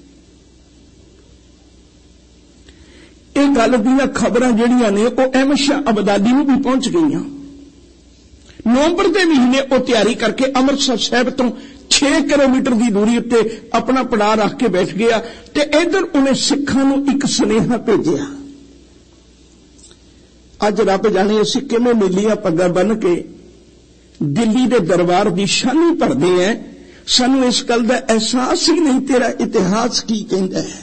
ਇਹ ਗੱਲ ਦੀਆਂ ਖਬਰਾਂ ਜਿਹੜੀਆਂ ਨੇ ਉਹ ਅਹਿਮਦ ਸ਼ਾਹ ਅਬਦਾਲੀ ਨੂੰ ਵੀ ਪਹੁੰਚ ਗਈਆਂ। ਨਵੰਬਰ ਦੇ ਮਹੀਨੇ ਉਹ ਤਿਆਰੀ ਕਰਕੇ ਅੰਮ੍ਰਿਤਸਰ ਸਾਹਿਬ ਤੋਂ 6 ਕਿਲੋਮੀਟਰ ਦੀ ਦੂਰੀ ਉੱਤੇ ਆਪਣਾ ਪੜਾਅ ਰੱਖ ਕੇ ਬੈਠ ਗਿਆ ਤੇ ਇਧਰ ਉਹਨੇ ਸਿੱਖਾਂ ਨੂੰ ਇੱਕ ਸੁਨੇਹਾ ਭੇਜਿਆ। ਅੱਜ ਰੱਬ ਜਾਣੇ ਅਸੀਂ ਕਿਵੇਂ ਨੀਲੀਆਂ ਪੱਗਾਂ ਬੰਨ੍ਹ ਕੇ ਦਿੱਲੀ ਦੇ ਦਰਬਾਰ ਦੀ ਸ਼ਾਨੀ ਭਰਦੇ ਐ, ਸਾਨੂੰ ਇਸ ਗੱਲ ਦਾ ਅਹਿਸਾਸ ਹੀ ਨਹੀਂ ਤੇਰਾ ਇਤਿਹਾਸ ਕੀ ਕਹਿੰਦਾ ਹੈ।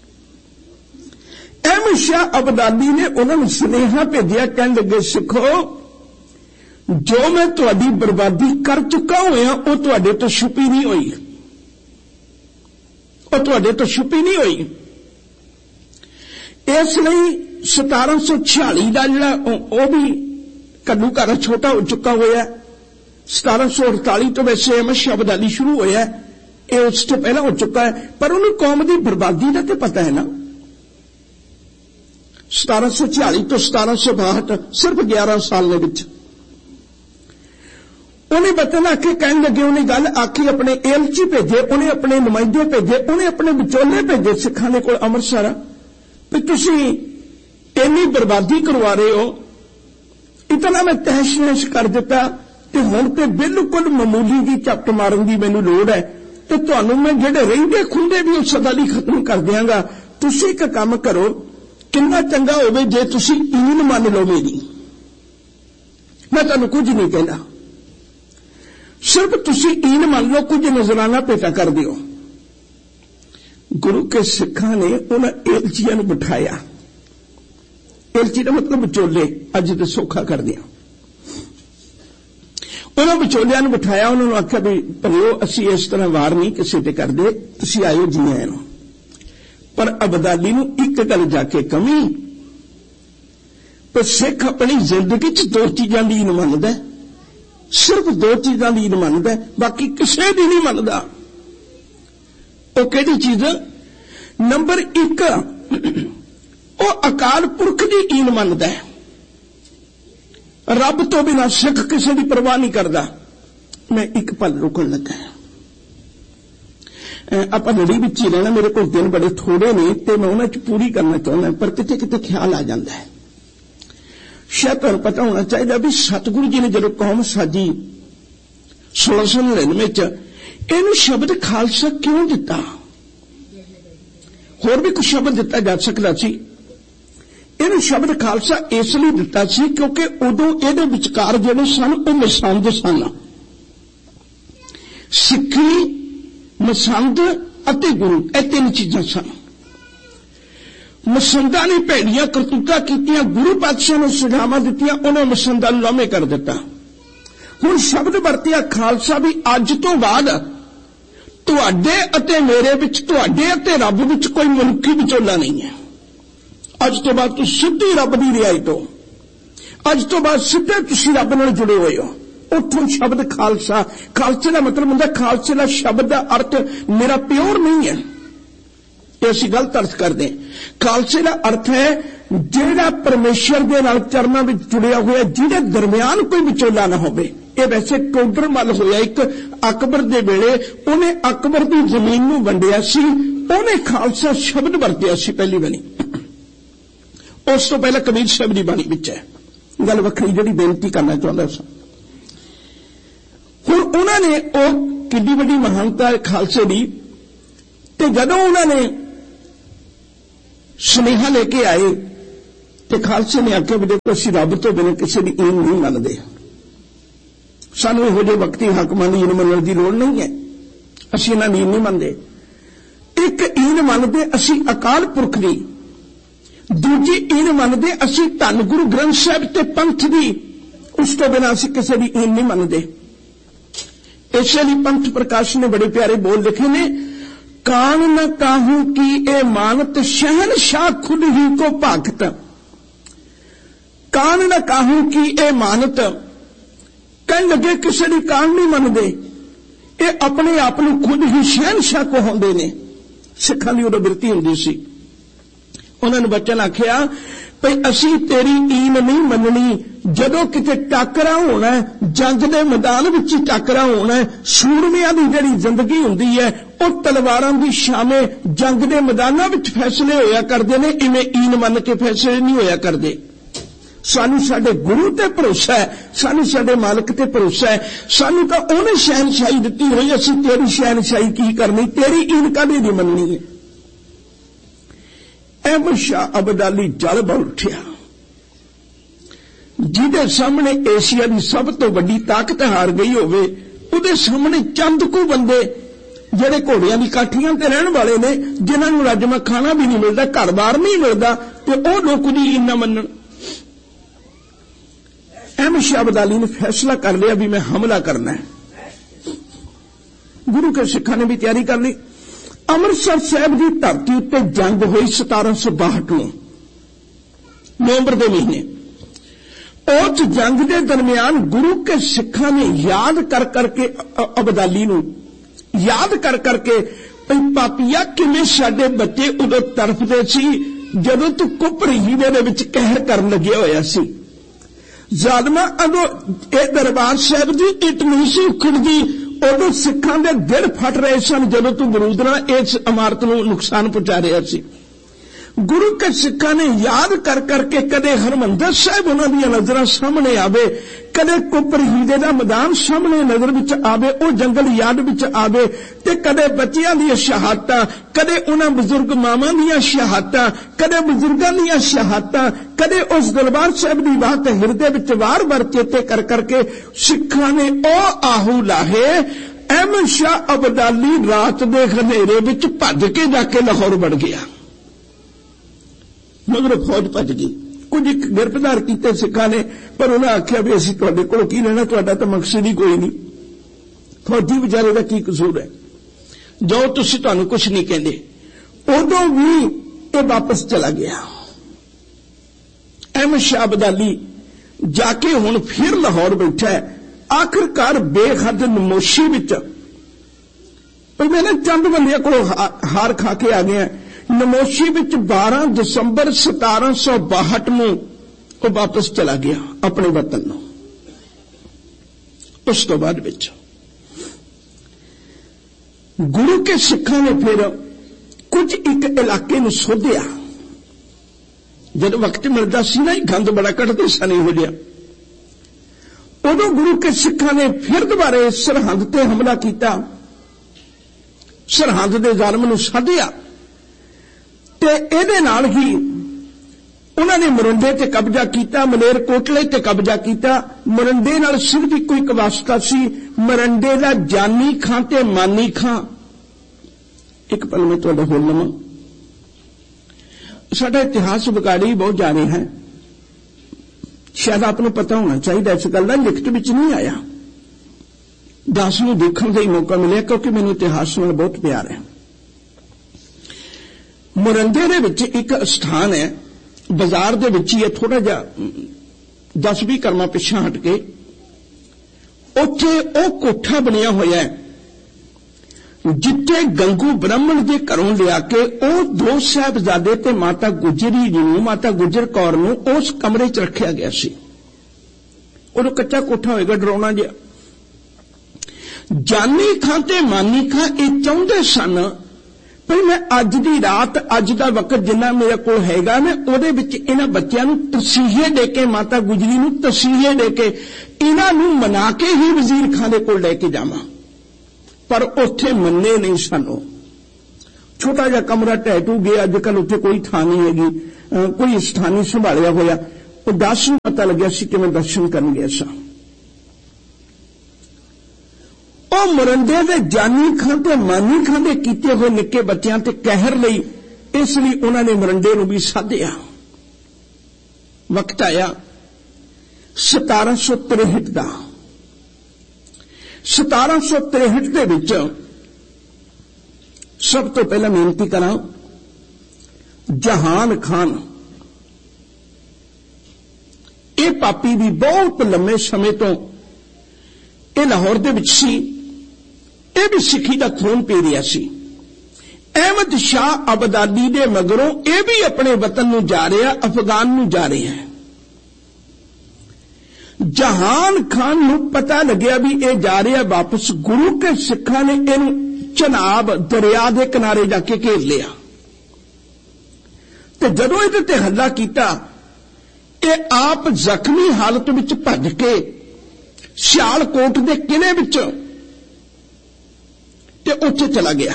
ਅਹਿਮਦ ਸ਼ਾਹ ਅਬਦਾਲੀ ਨੇ ਉਹਨਾਂ ਨੂੰ ਸੁਨੇਹਾ ਭੇਜਿਆ, ਕਹਿਣ ਲੱਗੇ ਸਿੱਖੋ ਜੋ ਮੈਂ ਤੁਹਾਡੀ ਬਰਬਾਦੀ ਕਰ ਚੁੱਕਾ ਹੋਇਆ ਉਹ ਤੁਹਾਡੇ ਤੋਂ ਛੁਪੀ ਨਹੀਂ ਹੋਈ, ਉਹ ਤੁਹਾਡੇ ਤੋਂ ਛੁਪੀ ਨਹੀਂ ਹੋਈ। ਇਸ ਲਈ 1746 ਦਾ ਜਿਹੜਾ ਉਹ ਵੀ ਕੱਲੂ ਘਰ ਛੋਟਾ ਹੋ ਚੁੱਕਾ ਹੋਇਆ। 1748 ਤੋਂ ਵੈਸੇ ਅਹਿਮਦ ਸ਼ਾਹ ਅਬਦਾਲੀ ਸ਼ੁਰੂ ਹੋਇਆ, ਇਹ ਉਸ ਤੋਂ ਪਹਿਲਾਂ ਹੋ ਚੁੱਕਾ ਹੈ, ਪਰ ਉਹਨੂੰ ਕੌਮ ਦੀ ਬਰਬਾਦੀ ਦਾ ਤੇ ਪਤਾ ਹੈ ਨਾ। 1746 ਤੋਂ 1762 ਸਿਰਫ 11 ਸਾਲ ਦੇ ਵਿੱਚ ਉਹਨੇ ਬਤਨ ਆ ਕੇ ਕਹਿਣ ਲੱਗੇ, ਉਹਨੇ ਗੱਲ ਆਖੀ, ਆਪਣੇ ਏਲਚੀ ਭੇਜੇ, ਉਹਨੇ ਆਪਣੇ ਨੁਮਾਇੰਦੇ ਭੇਜੇ, ਉਹਨੇ ਆਪਣੇ ਵਿਚੋਲੇ ਭੇਜੇ ਸਿੱਖਾਂ ਦੇ ਕੋਲ ਅੰਮ੍ਰਿਤਸਰ ਵੀ ਤੁਸੀਂ ਇੰਨੀ ਬਰਬਾਦੀ ਕਰਵਾ ਰਹੇ ਹੋ, ਇਤਨਾ ਮੈਂ ਤਹਿਸ਼-ਨਹਿਸ਼ ਕਰ ਦਿੱਤਾ ਤੇ ਹੁਣ ਤੇ ਬਿਲਕੁਲ ਮਾਮੂਲੀ ਦੀ ਝਪਟ ਮਾਰਨ ਦੀ ਮੈਨੂੰ ਲੋੜ ਹੈ ਤੇ ਤੁਹਾਨੂੰ ਮੈਂ ਜਿਹੜੇ ਰਹਿੰਦੇ ਖੁੰਦੇ ਵੀ ਉਸ ਸਦਾ ਲਈ ਖਤਮ ਕਰ ਦਿਆਂਗਾ। ਤੁਸੀਂ ਇੱਕ ਕੰਮ ਕਰੋ, ਕਿੰਨਾ ਚੰਗਾ ਹੋਵੇ ਜੇ ਤੁਸੀਂ ਈਨ ਮੰਨ ਲਓ ਮੇਰੀ, ਮੈਂ ਤੁਹਾਨੂੰ ਕੁਝ ਨਹੀਂ ਕਹਿੰਦਾ, ਸਿਰਫ ਤੁਸੀਂ ਈਨ ਮੰਨ ਲਓ, ਕੁਝ ਨਜ਼ਰਾਨਾ ਭੇਟਾ ਕਰ ਦਿਓ। ਗੁਰੂ ਕੇ ਸਿੱਖਾਂ ਨੇ ਉਹਨਾਂ ਏਲਚੀਆਂ ਨੂੰ ਬਿਠਾਇਆ, ਏਲਚੀ ਦਾ ਮਤਲਬ ਵਿਚੋਲੇ, ਅੱਜ ਤੇ ਸੌਖਾ ਕਰਦੇ ਆ। ਉਹਨਾਂ ਵਿਚੋਲਿਆਂ ਨੂੰ ਬਿਠਾਇਆ, ਉਹਨਾਂ ਨੂੰ ਆਖਿਆ ਵੀ ਭਲਿਓ ਅਸੀਂ ਇਸ ਤਰ੍ਹਾਂ ਵਾਰ ਨਹੀਂ ਕਿਸੇ ਤੇ ਕਰਦੇ, ਤੁਸੀਂ ਆਇਓ ਜੀ ਆਇਆਂ ਨੂੰ। ਪਰ ਅਬਦਾਲੀ ਨੂੰ ਇੱਕ ਗੱਲ ਜਾ ਕੇ ਕਮੀ, ਪਰ ਸਿੱਖ ਆਪਣੀ ਜ਼ਿੰਦਗੀ 'ਚ ਦੋ ਚੀਜ਼ਾਂ ਦੀ ਈਨ ਮੰਨਦਾ, ਸਿਰਫ ਦੋ ਚੀਜ਼ਾਂ ਦੀ ਈਨ ਮੰਨਦਾ, ਬਾਕੀ ਕਿਸੇ ਦੀ ਨਹੀਂ ਮੰਨਦਾ। ਉਹ ਕਿਹੜੀ ਚੀਜ਼? ਨੰਬਰ 1 ਉਹ ਅਕਾਲ ਪੁਰਖ ਦੀ ਈਨ ਮੰਨਦਾ, ਰੱਬ ਤੋਂ ਬਿਨਾਂ ਸਿੱਖ ਕਿਸੇ ਦੀ ਪਰਵਾਹ ਨਹੀਂ ਕਰਦਾ। ਮੈਂ ਇੱਕ ਪਲ ਰੁਕਣ ਲੱਗਾ, ਆਪਾਂ ਲੜੀ ਵਿੱਚ ਹੀ ਰਹਿਣਾ, ਮੇਰੇ ਕੋਲ ਦਿਨ ਬੜੇ ਥੋੜੇ ਨੇ ਤੇ ਮੈਂ ਉਹਨਾਂ 'ਚ ਪੂਰੀ ਕਰਨਾ ਚਾਹੁੰਦਾ, ਪਰ ਕਿਤੇ ਕਿਤੇ ਖਿਆਲ ਆ ਜਾਂਦਾ ਹੈ। ਸ਼ਾਇਦ ਤੁਹਾਨੂੰ ਪਤਾ ਹੋਣਾ ਚਾਹੀਦਾ ਵੀ ਸਤਿਗੁਰੂ ਜੀ ਨੇ ਜਦੋਂ ਕੌਮ ਸਾਜੀ 1699 'ਚ ਇਹਨੂੰ ਸ਼ਬਦ ਖਾਲਸਾ ਕਿਉਂ ਦਿੱਤਾ? ਹੋਰ ਵੀ ਕੁਝ ਸ਼ਬਦ ਦਿੱਤਾ ਜਾ ਸਕਦਾ ਸੀ, ਇਹਨੂੰ ਸ਼ਬਦ ਖਾਲਸਾ ਇਸ ਲਈ ਦਿੱਤਾ ਸੀ ਕਿਉਂਕਿ ਉਦੋਂ ਇਹਦੇ ਵਿਚਕਾਰ ਜਿਹੜੇ ਸਨ ਉਹ ਮਸੰਦ ਸਨ, ਸਿੱਖੀ, ਮਸੰਦ ਅਤੇ ਗੁਰੂ, ਇਹ ਤਿੰਨ ਚੀਜ਼ਾਂ ਸਨ। ਮਸੰਦਾਂ ਨੇ ਭੈੜੀਆਂ ਕਰਤੂਤਾਂ ਕੀਤੀਆਂ, ਗੁਰੂ ਪਾਤਸ਼ਾਹ ਨੂੰ ਸੁਝਾਵਾਂ ਦਿੱਤੀਆਂ, ਉਹਨਾਂ ਮਸੰਦਾਂ ਨੂੰ ਲਾਮੇ ਕਰ ਦਿੱਤਾ। ਹੁਣ ਸ਼ਬਦ ਵਰਤਿਆ ਖਾਲਸਾ ਵੀ ਅੱਜ ਤੋਂ ਬਾਅਦ ਤੁਹਾਡੇ ਅਤੇ ਮੇਰੇ ਵਿੱਚ, ਤੁਹਾਡੇ ਅਤੇ ਰੱਬ ਵਿੱਚ ਕੋਈ ਮਨੁੱਖੀ ਵਿਚੋਲਾ ਨਹੀਂ ਹੈ। ਅੱਜ ਤੋਂ ਬਾਅਦ ਤੁਸੀਂ ਸਿੱਧੀ ਰੱਬ ਦੀ ਰਿਆਇਤ ਹੋ, ਅੱਜ ਤੋਂ ਬਾਅਦ ਸਿੱਧੇ ਤੁਸੀਂ ਰੱਬ ਨਾਲ ਜੁੜੇ ਹੋਏ ਹੋ। ਉੱਥੋਂ ਸ਼ਬਦ ਖਾਲਸਾ, ਖਾਲਸੇ ਦਾ ਮਤਲਬ ਹੁੰਦਾ, ਖਾਲਸੇ ਦਾ ਸ਼ਬਦ ਦਾ ਅਰਥ ਮੇਰਾ ਪਿਓਰ ਨਹੀਂ ਹੈ, ਇਹ ਅਸੀਂ ਗਲਤ ਅਰਥ ਕਰਦੇ ਹਾਂ। ਖਾਲਸੇ ਦਾ ਅਰਥ ਹੈ ਜਿਹੜਾ ਪਰਮੇਸ਼ਰ ਦੇ ਨਾਲ ਚਰਨਾਂ ਵਿੱਚ ਜੁੜਿਆ ਹੋਇਆ, ਜਿਹਦੇ ਦਰਮਿਆਨ ਕੋਈ ਵਿਚੋਲਾ ਨਾ ਹੋਵੇ। ਇਹ ਵੈਸੇ ਟੋਡਰ ਮੱਲ ਹੋਇਆ ਇੱਕ ਅਕਬਰ ਦੇ ਵੇਲੇ, ਉਹਨੇ ਅਕਬਰ ਦੀ ਜ਼ਮੀਨ ਨੂੰ ਵੰਡਿਆ ਸੀ, ਉਹਨੇ ਖਾਲਸਾ ਸ਼ਬਦ ਵਰਤਿਆ ਸੀ ਪਹਿਲੀ ਵਾਰੀ। ਉਸ ਤੋਂ ਪਹਿਲਾਂ ਕਬੀਰ ਸਾਹਿਬ ਦੀ ਬਾਣੀ ਵਿੱਚ ਹੈ, गल वखरी जिहड़ी बेनती करना चाहुंदा सां। हुण उन्हां ने ओह किड्डी वड्डी महानता खालसे दी, ते जदों उन्हां ने सुनेहा लेके आए ते खालसे ने आख्या भी देखो असीं रब तो बिना किसी दी ईन नहीं मनदे, सानूं इहो जिहे वक्ती हाकमां दी ईन मनण दी लोड़ नहीं है, असीं इन्हां दी ईन नहीं मनदे। एक ईन मनदे असीं अकाल पुरख दी, दूजी ईन मनदे असीं धन गुरु ग्रंथ साहिब ते पंथ दी, उस तो बिना असीं किसी दी ईन नहीं मनदे। इसलिए पंथ प्रकाश ने बड़े प्यारे बोल लिखे ने, कान न काहू की ए मानत शहनशाह खुद ही को भागत। कान न काहू की ए मानत, कहन लगे किसी दी कान नहीं मनदे, ये अपने आप को खुद ही शहनशाह को होंदे ने। सिखां दी उदों बिरती हुंदी सी, उन्होंने बच्चन आख्या भई असीं तेरी ईन नहीं मननी, जदों किते टाकरा होना है, जंग दे मैदान विच टाकरा होना है, सूरमियां दी जिहड़ी जिंदगी हुंदी है ਉਹ तलवारां दी शामे जंग दे मैदानां विच फैसले होया करदे ने, इवें ईन मन के फैसले नहीं होया करदे। सानू साडे गुरु ते भरोसा है, सानू साडे मालिक ते भरोसा है, सानू तां उहने शहनशाही दित्ती होई, असीं तेरी शहनशाही की करनी, तेरी ईन काहदे दी मननी है। अहमद शाह अब्दाली जल बोल उठिया, जिहदे सामने एशिया की सब तो वड्डी ताकत हार गई होवे, उहदे सामने चंद को बंदे जिहड़े घोड़ियां दी काठियां ते रहण वाले ने, जिन्हां नूं रजमा खाना भी नहीं मिलदा, घर बार नहीं मिलदा, ते ओह लोक दी ईन ना मनण। अहमद शाह अब्दाली ने फैसला कर लिया भी मैं हमला करना है। गुरु के सिखां ने भी तैयारी कर ली। अमृतसर साहब की धरती उत्ते जंग हुई 1762 में नवंबर के महीने। उस जंग के दरमियान गुरु के सिखां ने याद कर करके अब्दाली नूं याद कर करके पापिया किवें साडे बच्चे उदों तड़फदे सी जदों तू कुपर हीरे दे विच कहर करन लग्या होया सी। जालमा अदों ये दरबार साहब की इट नहीं सी उखड़दी, उदों सिखां दे दिल फट रहे सन जदों तू बरूद नाल इस इमारत नूं नुकसान पहुंचा रहा सी। गुरु के सिखां ने याद कर करके कदे हरमंदर साहब उन्हां दी नज़रां सामने आवे, कदे कुपर हीरे दा मैदान सामने नज़र विच आवे, ओ जंगल याद विच आवे, ते कदे बच्चियां दी शहादतां, कदे उन्हां बुजुर्ग मावां दी शहादतां, कदे बुजुर्गां दी शहादतां, कदे उस दरबार साहब दी बात हिरदे विच वार-वार चेते कर करके सिखां ने ओ आहू लाहे। अहमद शाह अब्दाली रात दे हनेरे विच भज के जाके लाहौर वड़ गया, मगर फौज भज गई। कुछ गिरफ्तार किए सिखां ने, पर उन्हें आख्या भी असीं तुहाडे कोलों की लेना, तुहाडा तां मकसद ही कोई नहीं, फौजी बेचारे दा की कसूर है, जाओ तुसीं तुहानूं कुछ नहीं कहंदे। उदों भी ये वापस चला गया। अहमद शाह अब्दाली जाके हुण फिर लाहौर बैठा है, आखिरकार बेहद नमोशी विच, पर मैंने चंद बंदियां कोलों हार खा के आ गया। नमोशी विच 12 दिसंबर 1762 में वो वापस चला गया अपने वतन नूं। उस तो बाद विच गुरु के सिखां ने फिर कुछ एक इलाके नूं सोधिया, जब वक्त मिलता सी ना गंद बड़ा कढ़दे सन इहो जिहा, उदों गुरु के सिखां ने फिर दोबारा सरहंद ते हमला किया, सरहंद दे ज़ालिम नूं साधिया, ते इहदे नाल ही उन्होंने मरिंडे ते कब्जा किया, मलेरकोटले ते कब्जा किया। मरिंडे नाल सिर्फ कोई एक वास्ता सी, मरिंडे दा जानी खां ते मानी खां। एक पल में तुहाडा होर लवां, साडा इतिहास विगाड़ी बहुत जा रहा है, शायद आपको पता होना चाहिए, इस गल दा लिखत विच नहीं आया, दास नूं देखण दा ही मौका मिलिया, क्योंकि मैनूं इतिहास नाल बहुत प्यार है। मोरंदे दे विच एक स्थान है, बाजार दे विच ही है, थोड़ा जा 10-20 करमां पिछा हट के, उत्थे ओ कोठा बनिया होया है जिथे गंगू ब्राह्मण के घरों लिया के ओ 2 साहिबजादे ते माता गुजरी नूं, माता गुजर कौर नूं उस कमरे च रखिया गया सी। उदों कच्चा कोठा होएगा, डराउणा जिहा। जानी खां ते मानी खां ये चाहुंदे सन ਭਈ ਮੈਂ ਅੱਜ ਦੀ ਰਾਤ, ਅੱਜ ਦਾ ਵਕਤ ਜਿੰਨਾ ਮੇਰੇ ਕੋਲ ਹੈਗਾ, ਮੈਂ ਉਹਦੇ ਵਿੱਚ ਇਹਨਾਂ ਬੱਚਿਆਂ ਨੂੰ ਤਸੀਹੇ ਦੇ ਕੇ, ਮਾਤਾ ਗੁਜਰੀ ਨੂੰ ਤਸੀਹੇ ਦੇ ਕੇ, ਇਹਨਾਂ ਨੂੰ ਮਨਾ ਕੇ ਹੀ ਵਜ਼ੀਰ ਖਾਂ ਦੇ ਕੋਲ ਲੈ ਕੇ ਜਾਵਾਂ। ਪਰ ਉੱਥੇ ਮੰਨੇ ਨਹੀਂ ਸਾਨੂੰ। ਛੋਟਾ ਜਿਹਾ ਕਮਰਾ ਢਹਿ ਢੂ ਗਿਆ, ਅੱਜ ਕੱਲ ਉੱਥੇ ਕੋਈ ਥਾਂ ਨਹੀਂ ਹੈਗੀ, ਕੋਈ ਸਥਾਨੀ ਸੰਭਾਲਿਆ ਹੋਇਆ। ਉਹ ਦਾਸ ਨੂੰ ਪਤਾ ਲੱਗਿਆ ਸੀ ਕਿ ਮੈਂ ਦਰਸ਼ਨ ਕਰਨ ਗਿਆ ਸਾਂ। ਉਹ ਮਰੰਡੇ ਦੇ ਜਾਨੀ ਖਾਂ ਤੇ ਮਾਨੀ ਖਾਂ ਦੇ ਕੀਤੇ ਹੋਏ ਨਿੱਕੇ ਬੱਚਿਆਂ ਤੇ ਕਹਿਰ ਲਈ, ਇਸ ਲਈ ਉਹਨਾਂ ਨੇ ਮਰੰਡੇ ਨੂੰ ਵੀ ਸਾਧਿਆ। ਵਕਤ ਆਇਆ 1763 ਦਾ। 1763 ਦੇ ਵਿੱਚ ਸਭ ਤੋਂ ਪਹਿਲਾਂ ਬੇਨਤੀ ਕਰਾਂ, ਜਹਾਨ ਖਾਨ ਇਹ ਪਾਪੀ ਵੀ ਬਹੁਤ ਲੰਮੇ ਸਮੇਂ ਤੋਂ ਇਹ ਲਾਹੌਰ ਦੇ ਵਿੱਚ ਸੀ। ਇਹ ਵੀ ਸਿੱਖੀ ਦਾ ਖੂਨ ਪੀ ਰਿਹਾ ਸੀ। ਅਹਿਮਦ ਸ਼ਾਹ ਅਬਦਾਲੀ ਦੇ ਮਗਰੋਂ ਇਹ ਵੀ ਆਪਣੇ ਵਤਨ ਨੂੰ ਜਾ ਰਿਹਾ, ਅਫਗਾਨ ਨੂੰ ਜਾ ਰਿਹਾ ਹੈ। ਜਹਾਨ ਖਾਨ ਨੂੰ ਪਤਾ ਲੱਗਿਆ ਵੀ ਇਹ ਜਾ ਰਿਹਾ ਵਾਪਸ। ਗੁਰੂ ਕੇ ਸਿੱਖਾਂ ਨੇ ਇਹਨੂੰ ਚਨਾਬ ਦਰਿਆ ਦੇ ਕਿਨਾਰੇ ਜਾ ਕੇ ਘੇਰ ਲਿਆ ਤੇ ਜਦੋਂ ਇਹਦੇ ਤੇ ਹਮਲਾ ਕੀਤਾ, ਇਹ ਆਪ ਜ਼ਖਮੀ ਹਾਲਤ ਵਿੱਚ ਭੱਜ ਕੇ ਸਿਆਲਕੋਟ ਦੇ ਕਿਲੇ ਵਿੱਚ ਤੇ ਉੱਥੇ ਚਲਾ ਗਿਆ।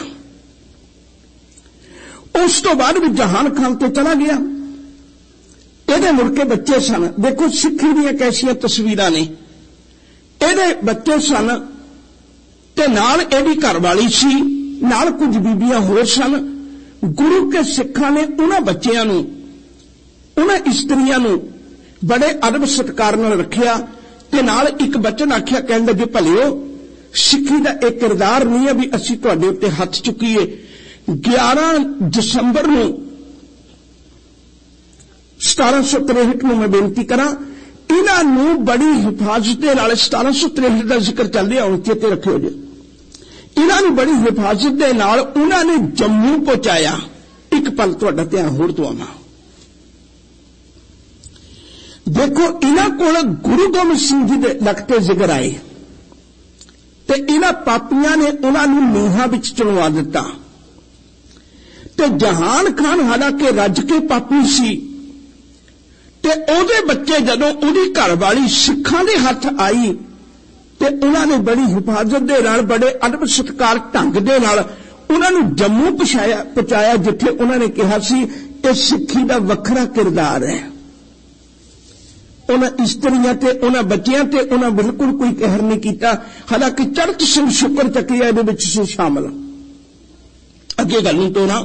ਉਸ ਤੋਂ ਬਾਅਦ ਵੀ ਜਹਾਨ ਖਾਨ ਤੇ ਚਲਾ ਗਿਆ। ਇਹਦੇ ਮੁੜ ਕੇ ਬੱਚੇ ਸਨ। ਦੇਖੋ ਸਿੱਖੀ ਦੀਆਂ ਕੈਸੀਆਂ ਤਸਵੀਰਾਂ ਨੇ। ਇਹਦੇ ਬੱਚੇ ਸਨ ਤੇ ਨਾਲ ਇਹਦੀ ਘਰਵਾਲੀ ਸੀ, ਨਾਲ ਕੁਝ ਬੀਬੀਆਂ ਹੋਰ ਸਨ। ਗੁਰੂ ਕੇ ਸਿੱਖਾਂ ਨੇ ਉਹਨਾਂ ਬੱਚਿਆਂ ਨੂੰ, ਉਹਨਾਂ ਇਸਤਰੀਆਂ ਨੂੰ ਬੜੇ ਅਦਬ ਸਤਿਕਾਰ ਨਾਲ ਰੱਖਿਆ ਤੇ ਨਾਲ ਇੱਕ ਬਚਨ ਆਖਿਆ, ਕਹਿਣ ਲੱਗੇ, ਭਲਿਓ ਸਿੱਖੀ ਦਾ ਇਹ ਕਿਰਦਾਰ ਨਹੀਂ ਹੈ ਵੀ ਅਸੀਂ ਤੁਹਾਡੇ ਉੱਤੇ ਹੱਥ ਚੁੱਕੀਏ। 11 ਦਸੰਬਰ ਨੂੰ 1763 ਨੂੰ ਮੈਂ ਬੇਨਤੀ ਕਰਾਂ, ਇਹਨਾਂ ਨੂੰ ਬੜੀ ਹਿਫਾਜ਼ਤ ਦੇ ਨਾਲ, 1763 ਦਾ ਜ਼ਿਕਰ ਚੱਲ ਰਿਹਾ, ਹੁਣ ਚੇਤੇ ਰੱਖਿਓ ਜੀ, ਇਹਨਾਂ ਨੂੰ ਬੜੀ ਹਿਫਾਜ਼ਤ ਦੇ ਨਾਲ ਉਹਨਾਂ ਨੇ ਜੰਮੂ ਪਹੁੰਚਾਇਆ। ਇੱਕ ਪਲ ਤੁਹਾਡਾ ਧਿਆਨ ਹੋਰ ਦਵਾਵਾਂ। ਦੇਖੋ ਇਹਨਾਂ ਕੋਲ ਗੁਰੂ ਗੋਬਿੰਦ ਸਿੰਘ ਜੀ ਦੇ ਲਖਤੇ ਜ਼ਿਕਰ ਆਏ ਤੇ ਇਹਨਾਂ ਪਾਪੀਆਂ ਨੇ ਉਹਨਾਂ ਨੂੰ ਨੀਹਾਂ ਵਿੱਚ ਚੁਣਵਾ ਦਿੱਤਾ ਤੇ ਜਹਾਨ ਖਾਨ ਹਾਲਾਂਕਿ ਰੱਜ ਕੇ ਪਾਪੀ ਸੀ ਤੇ ਉਹਦੇ ਬੱਚੇ ਜਦੋਂ ਉਹਦੀ ਘਰਵਾਲੀ ਸਿੱਖਾਂ ਦੇ ਹੱਥ ਆਈ ਤੇ ਉਹਨਾਂ ਨੇ ਬੜੀ ਹਿਫਾਜ਼ਤ ਦੇ ਨਾਲ, ਬੜੇ ਅਦਬ ਸਤਿਕਾਰ ਢੰਗ ਦੇ ਨਾਲ ਉਹਨਾਂ ਨੂੰ ਜੰਮੂ ਪਹੁੰਚਾਇਆ, ਜਿੱਥੇ ਉਹਨਾਂ ਨੇ ਕਿਹਾ ਸੀ ਇਹ ਸਿੱਖੀ ਦਾ ਵੱਖਰਾ ਕਿਰਦਾਰ ਹੈ। ਉਹਨਾਂ ਇਸਤਰੀਆਂ ਤੇ ਉਹਨਾਂ ਬੱਚਿਆਂ ਤੇ ਉਹਨਾਂ ਬਿਲਕੁਲ ਕੋਈ ਕਹਿਰ ਨਹੀਂ ਕੀਤਾ। ਹਾਲਾਂਕਿ ਚੜ੍ਹਤ ਸਿੰਘ ਸ਼ੁਕਰ ਚੱਕੀਆ ਇਹਦੇ ਵਿੱਚ ਸੀ ਸ਼ਾਮਲ। ਅੱਗੇ ਗੱਲ ਨੂੰ ਤੋਣਾ,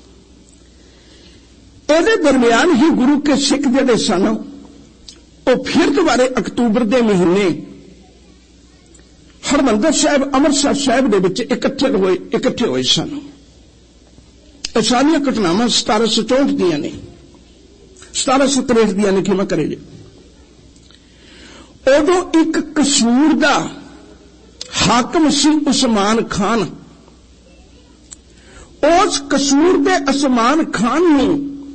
ਇਹਦੇ ਦਰਮਿਆਨ ਹੀ ਗੁਰੂ ਕੇ ਸਿੱਖ ਜਿਹੜੇ ਸਨ ਉਹ ਫਿਰ ਦੁਬਾਰੇ ਅਕਤੂਬਰ ਦੇ ਮਹੀਨੇ ਹਰਮੰਦਰ ਸਾਹਿਬ, ਅੰਮ੍ਰਿਤਸਰ ਸਾਹਿਬ ਦੇ ਵਿੱਚ ਇਕੱਠੇ ਹੋਏ ਸਨ। ਇਹ ਸਾਰੀਆਂ ਘਟਨਾਵਾਂ 1764 ਦੀਆਂ ਨੇ, 1763 ਦੀਆਂ ਨੇ, ਖਿਮਾ ਕਰੇ ਜੀ। ਉਦੋਂ ਇੱਕ ਕਸੂਰ ਦਾ ਹਾਕਮ ਸੀ ਉਸਮਾਨ ਖਾਨ। ਉਸ ਕਸੂਰ ਦੇ ਉਸਮਾਨ ਖਾਨ ਨੂੰ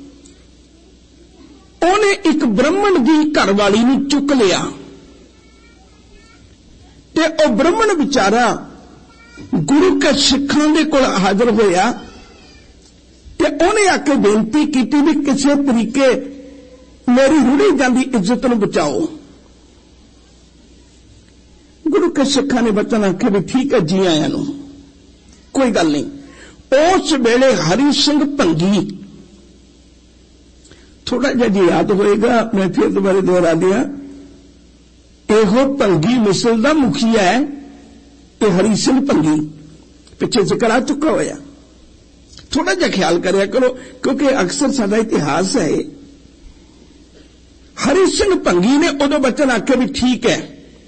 ਉਹਨੇ ਇੱਕ ਬ੍ਰਾਹਮਣ ਦੀ ਘਰਵਾਲੀ ਨੂੰ ਚੁੱਕ ਲਿਆ ਤੇ ਉਹ ਬ੍ਰਾਹਮਣ ਵਿਚਾਰਾ ਗੁਰੂ ਕੇ ਸਿੱਖਾਂ ਦੇ ਕੋਲ ਹਾਜ਼ਰ ਹੋਇਆ ਤੇ ਉਹਨੇ ਆ ਕੇ ਬੇਨਤੀ ਕੀਤੀ ਵੀ ਕਿਸੇ ਤਰੀਕੇ ਮੇਰੀ ਰੁੜੀ ਜਾਂਦੀ ਇੱਜ਼ਤ ਨੂੰ ਬਚਾਓ। ਗੁਰੂ ਕੇ ਸਿੱਖਾਂ ਨੇ ਬਚਨ ਆਖਿਆ ਵੀ ਠੀਕ ਹੈ, ਜੀ ਆਇਆਂ ਨੂੰ, ਕੋਈ ਗੱਲ ਨਹੀਂ। ਉਸ ਵੇਲੇ ਹਰੀ ਸਿੰਘ ਭੰਗੀ, ਥੋੜਾ ਜਿਹਾ ਜੀ ਯਾਦ ਹੋਏਗਾ, ਮੈਂ ਫਿਰ ਦੁਬਾਰਾ ਦੁਹਰਾ ਦਿਆਂ, ਇਹੋ ਭੰਗੀ ਮਿਸਲ ਦਾ ਮੁਖੀਆ ਹੈ ਇਹ ਹਰੀ ਸਿੰਘ ਭੰਗੀ, ਪਿੱਛੇ ਜ਼ਿਕਰ ਆ ਚੁੱਕਾ ਹੋਇਆ। ਥੋੜਾ ਜਿਹਾ ਖਿਆਲ ਕਰਿਆ ਕਰੋ ਕਿਉਂਕਿ ਅਕਸਰ ਸਾਡਾ ਇਤਿਹਾਸ ਹੈ। ਹਰੀ ਸਿੰਘ ਭੰਗੀ ਨੇ ਉਦੋਂ ਬਚਨ ਆਖਿਆ ਵੀ ਠੀਕ ਹੈ,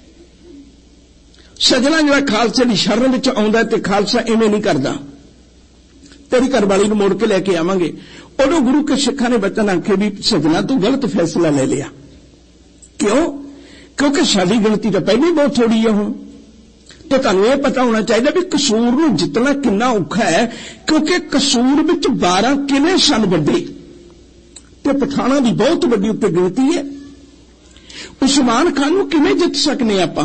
ਸਜਣਾ ਜਿਹੜਾ ਖਾਲਸੇ ਦੀ ਸ਼ਰਨ ਵਿੱਚ ਆਉਂਦਾ ਤੇ ਖਾਲਸਾ ਇਵੇਂ ਨਹੀਂ ਕਰਦਾ, ਤੇਰੀ ਘਰਵਾਲੀ ਨੂੰ ਮੋੜ ਕੇ ਲੈ ਕੇ ਆਵਾਂਗੇ। ਉਦੋਂ ਗੁਰੂ ਕੇ ਸਿੱਖਾਂ ਨੇ ਬਚਨ ਆਖੇ ਵੀ ਸਜਣਾ ਤੂੰ ਗਲਤ ਫੈਸਲਾ ਲੈ ਲਿਆ। ਕਿਉਂ? ਕਿਉਂਕਿ ਸਾਡੀ ਗਿਣਤੀ ਤਾਂ ਪਹਿਲਾਂ ਹੀ ਬਹੁਤ ਥੋੜੀ ਹੈ ਹੁਣ, ਤੇ ਤੁਹਾਨੂੰ ਇਹ ਪਤਾ ਹੋਣਾ ਚਾਹੀਦਾ ਵੀ ਕਸੂਰ ਨੂੰ ਜਿੱਤਣਾ ਕਿੰਨਾ ਔਖਾ ਹੈ, ਕਿਉਂਕਿ ਕਸੂਰ ਵਿੱਚ 12 ਕਿਲੇ ਸਨ ਵੱਡੇ ਤੇ ਪਠਾਣਾਂ ਦੀ ਬਹੁਤ ਵੱਡੀ ਉੱਤੇ ਗਿਣਤੀ ਹੈ। ਉਸਮਾਨ ਖਾਨ ਨੂੰ ਕਿਵੇਂ ਜਿੱਤ ਸਕਨੇ ਆਪਾਂ?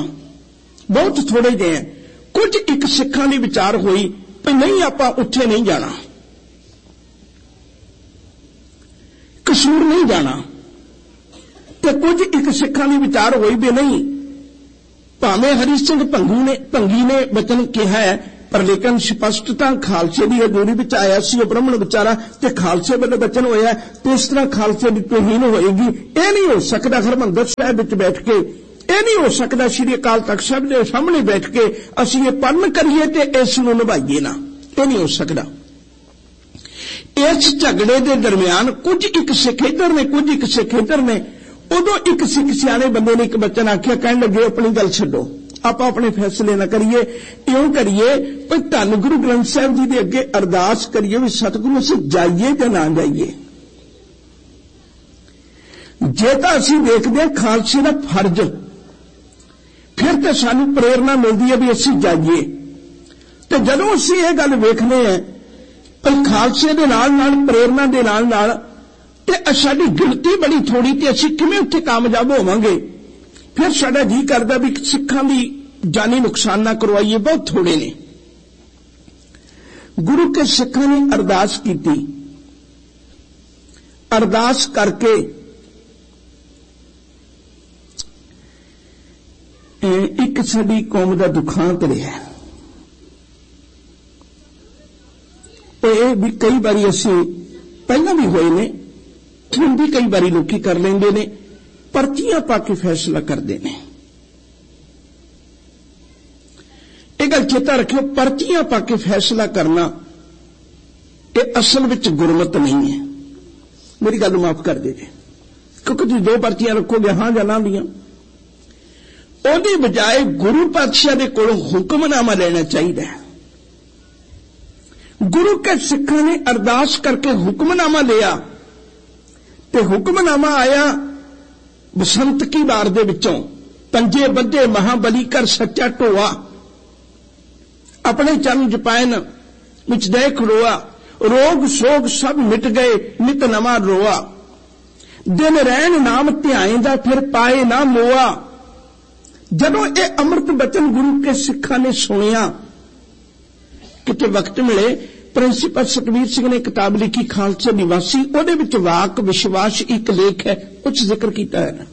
ਬਹੁਤ ਥੋੜੇ ਜਿਹੇ। ਕੁਝ ਇੱਕ ਸਿੱਖਾਂ ਦੀ ਵਿਚਾਰ ਹੋਈ ਵੀ ਨਹੀਂ ਆਪਾਂ ਉੱਥੇ ਨਹੀਂ ਜਾਣਾ, कसूर नहीं जाना। ते कुछ एक सिखां दी विचार होई भी नहीं, भावें हरी सिंह भंगी ने वचन कहा है, पर लेकिन स्पष्टता खालसे की हजूरी विच आया सी। वो ब्राह्मण विचारा ते खालसे वाले वचन होया, तो इस तरह खालसे की तौहीन होएगी। यह नहीं हो सकता हरमंदर साहिब विच बैठ के, यह नहीं हो सकता श्री अकाल तख्त साहिब के सामने बैठ के असीं ये पढ़न करिए ते इस नूं निभाईए ना, यह नहीं हो सकता। इस झगड़े के दरमियान कुछ एक सिख इधर ने, कुछ एक सिख इधर ने। उदों एक सिख सियाने बंदे ने एक वचन आख्या, कहण लगे अपनी गल छड्डो, आपां अपने फैसले ना करिए, इउं करिए पर धन गुरु ग्रंथ साहिब जी दे अगे अरदास करिए भी सतगुरु असीं जाइए जां ना जाइए। जे तां असीं देखदे हां खालसे दा फर्ज, फिर तां सानूं प्रेरणा मिलदी है भी असीं जाइए। ते जदों असीं इह गल वेखदे हां पर खालसे दे नाल नाल प्रेरणा दे नाल नाल ते साडी गिणती बड़ी थोड़ी, ते असीं किवें उत्थे कामयाब होवांगे। फिर साडा जी करदा भी सिखां दी जानी नुकसान ना करवाइए, बहुत थोड़े ने। गुरु के सिखां ने अरदास कीती, अरदास करके एक साडी कौम दा दुखांत रहा। ये भी कई बारी असीं पहला भी होए ने, हुण भी कई बारी लोकी कर लेंदे ने, पर्चियां पा के फैसला करते हैं। एक गल चेता रखियो, पर्चियां पा के फैसला करना ये असल विच गुरमत नहीं है। मेरी गल माफ कर दीजिए, क्योंकि तुम दो पर्चियां रखोगे हां जां ना दियां, ओहदी बजाय गुरु पातशाह दे कोलों हुक्मनामा लेना चाहिए। गुरु के सिखां ने अरदास करके हुक्मनामा लिया, ते हुक्मनामा आया बसंत की बार दे विचों, पंजे बद्धे महाबली कर सच्चा ढोआ, अपने चरण जपायन विच दे खड़ोआ, रोग सोग सब मिट गए नित नवा रोआ, दिन रहन नाम ध्याएंदा फिर पाए ना मोआ। जदों ये अमृत बचन गुरु के सिखां ने सुनिया, किते वक्त मिले प्रिंसीपल सतवीर सिंह ने किताब लिखी खालसे निवासी, ਉਹਦੇ ਵਿੱਚ वाक विश्वास एक लेख है, कुछ जिक्र किया है।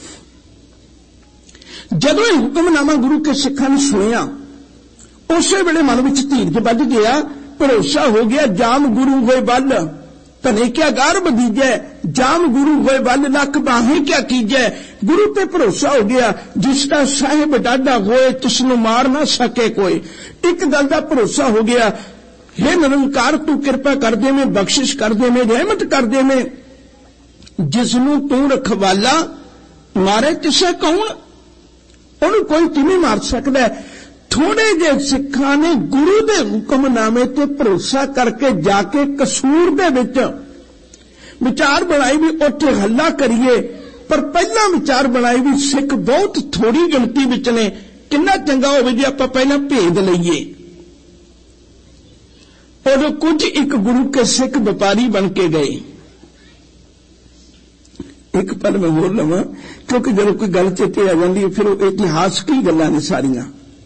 जदों यह हुक्मनामा गुरु के सिखां ने सुनिया, उसे वेले मन विच धीरज बज गया, भरोसा हो गया, जाम गुरु होए बल धने क्या गर्भ दीजै, जाम गुरु होए बल लख बाहें क्या कीजै। गुरु पे भरोसा हो गया, जिसका साहिब डाढ़ा होए तिसनूं मार ना सके कोई। एक गल दा भरोसा हो गया, हे निरंकार तू कृपा कर दे में, बख्शिश कर दे में, रहमत कर दे में, जिसनूं तू रखवाला मारे तिसे कौन, उन्हें कोई किवें मार सकता है। थोड़े जे सिखां ने गुरु दे हुक्मनामे ते भरोसा करके जाके कसूर दे विच विचार बनाई भी उत्थे हल्ला करिए, पर पहला विचार बनाई भी सिख बहुत थोड़ी गिणती विच ने, किन्ना चंगा होवे जे आपां पहला भेद लईए। और कुछ एक गुरु के सिख व्यापारी बन के गए। एक पल मैं बोल लवां, क्योंकि जब कोई गल चेते आ जाती है फिर इतिहास की गल्लां ने सारियां।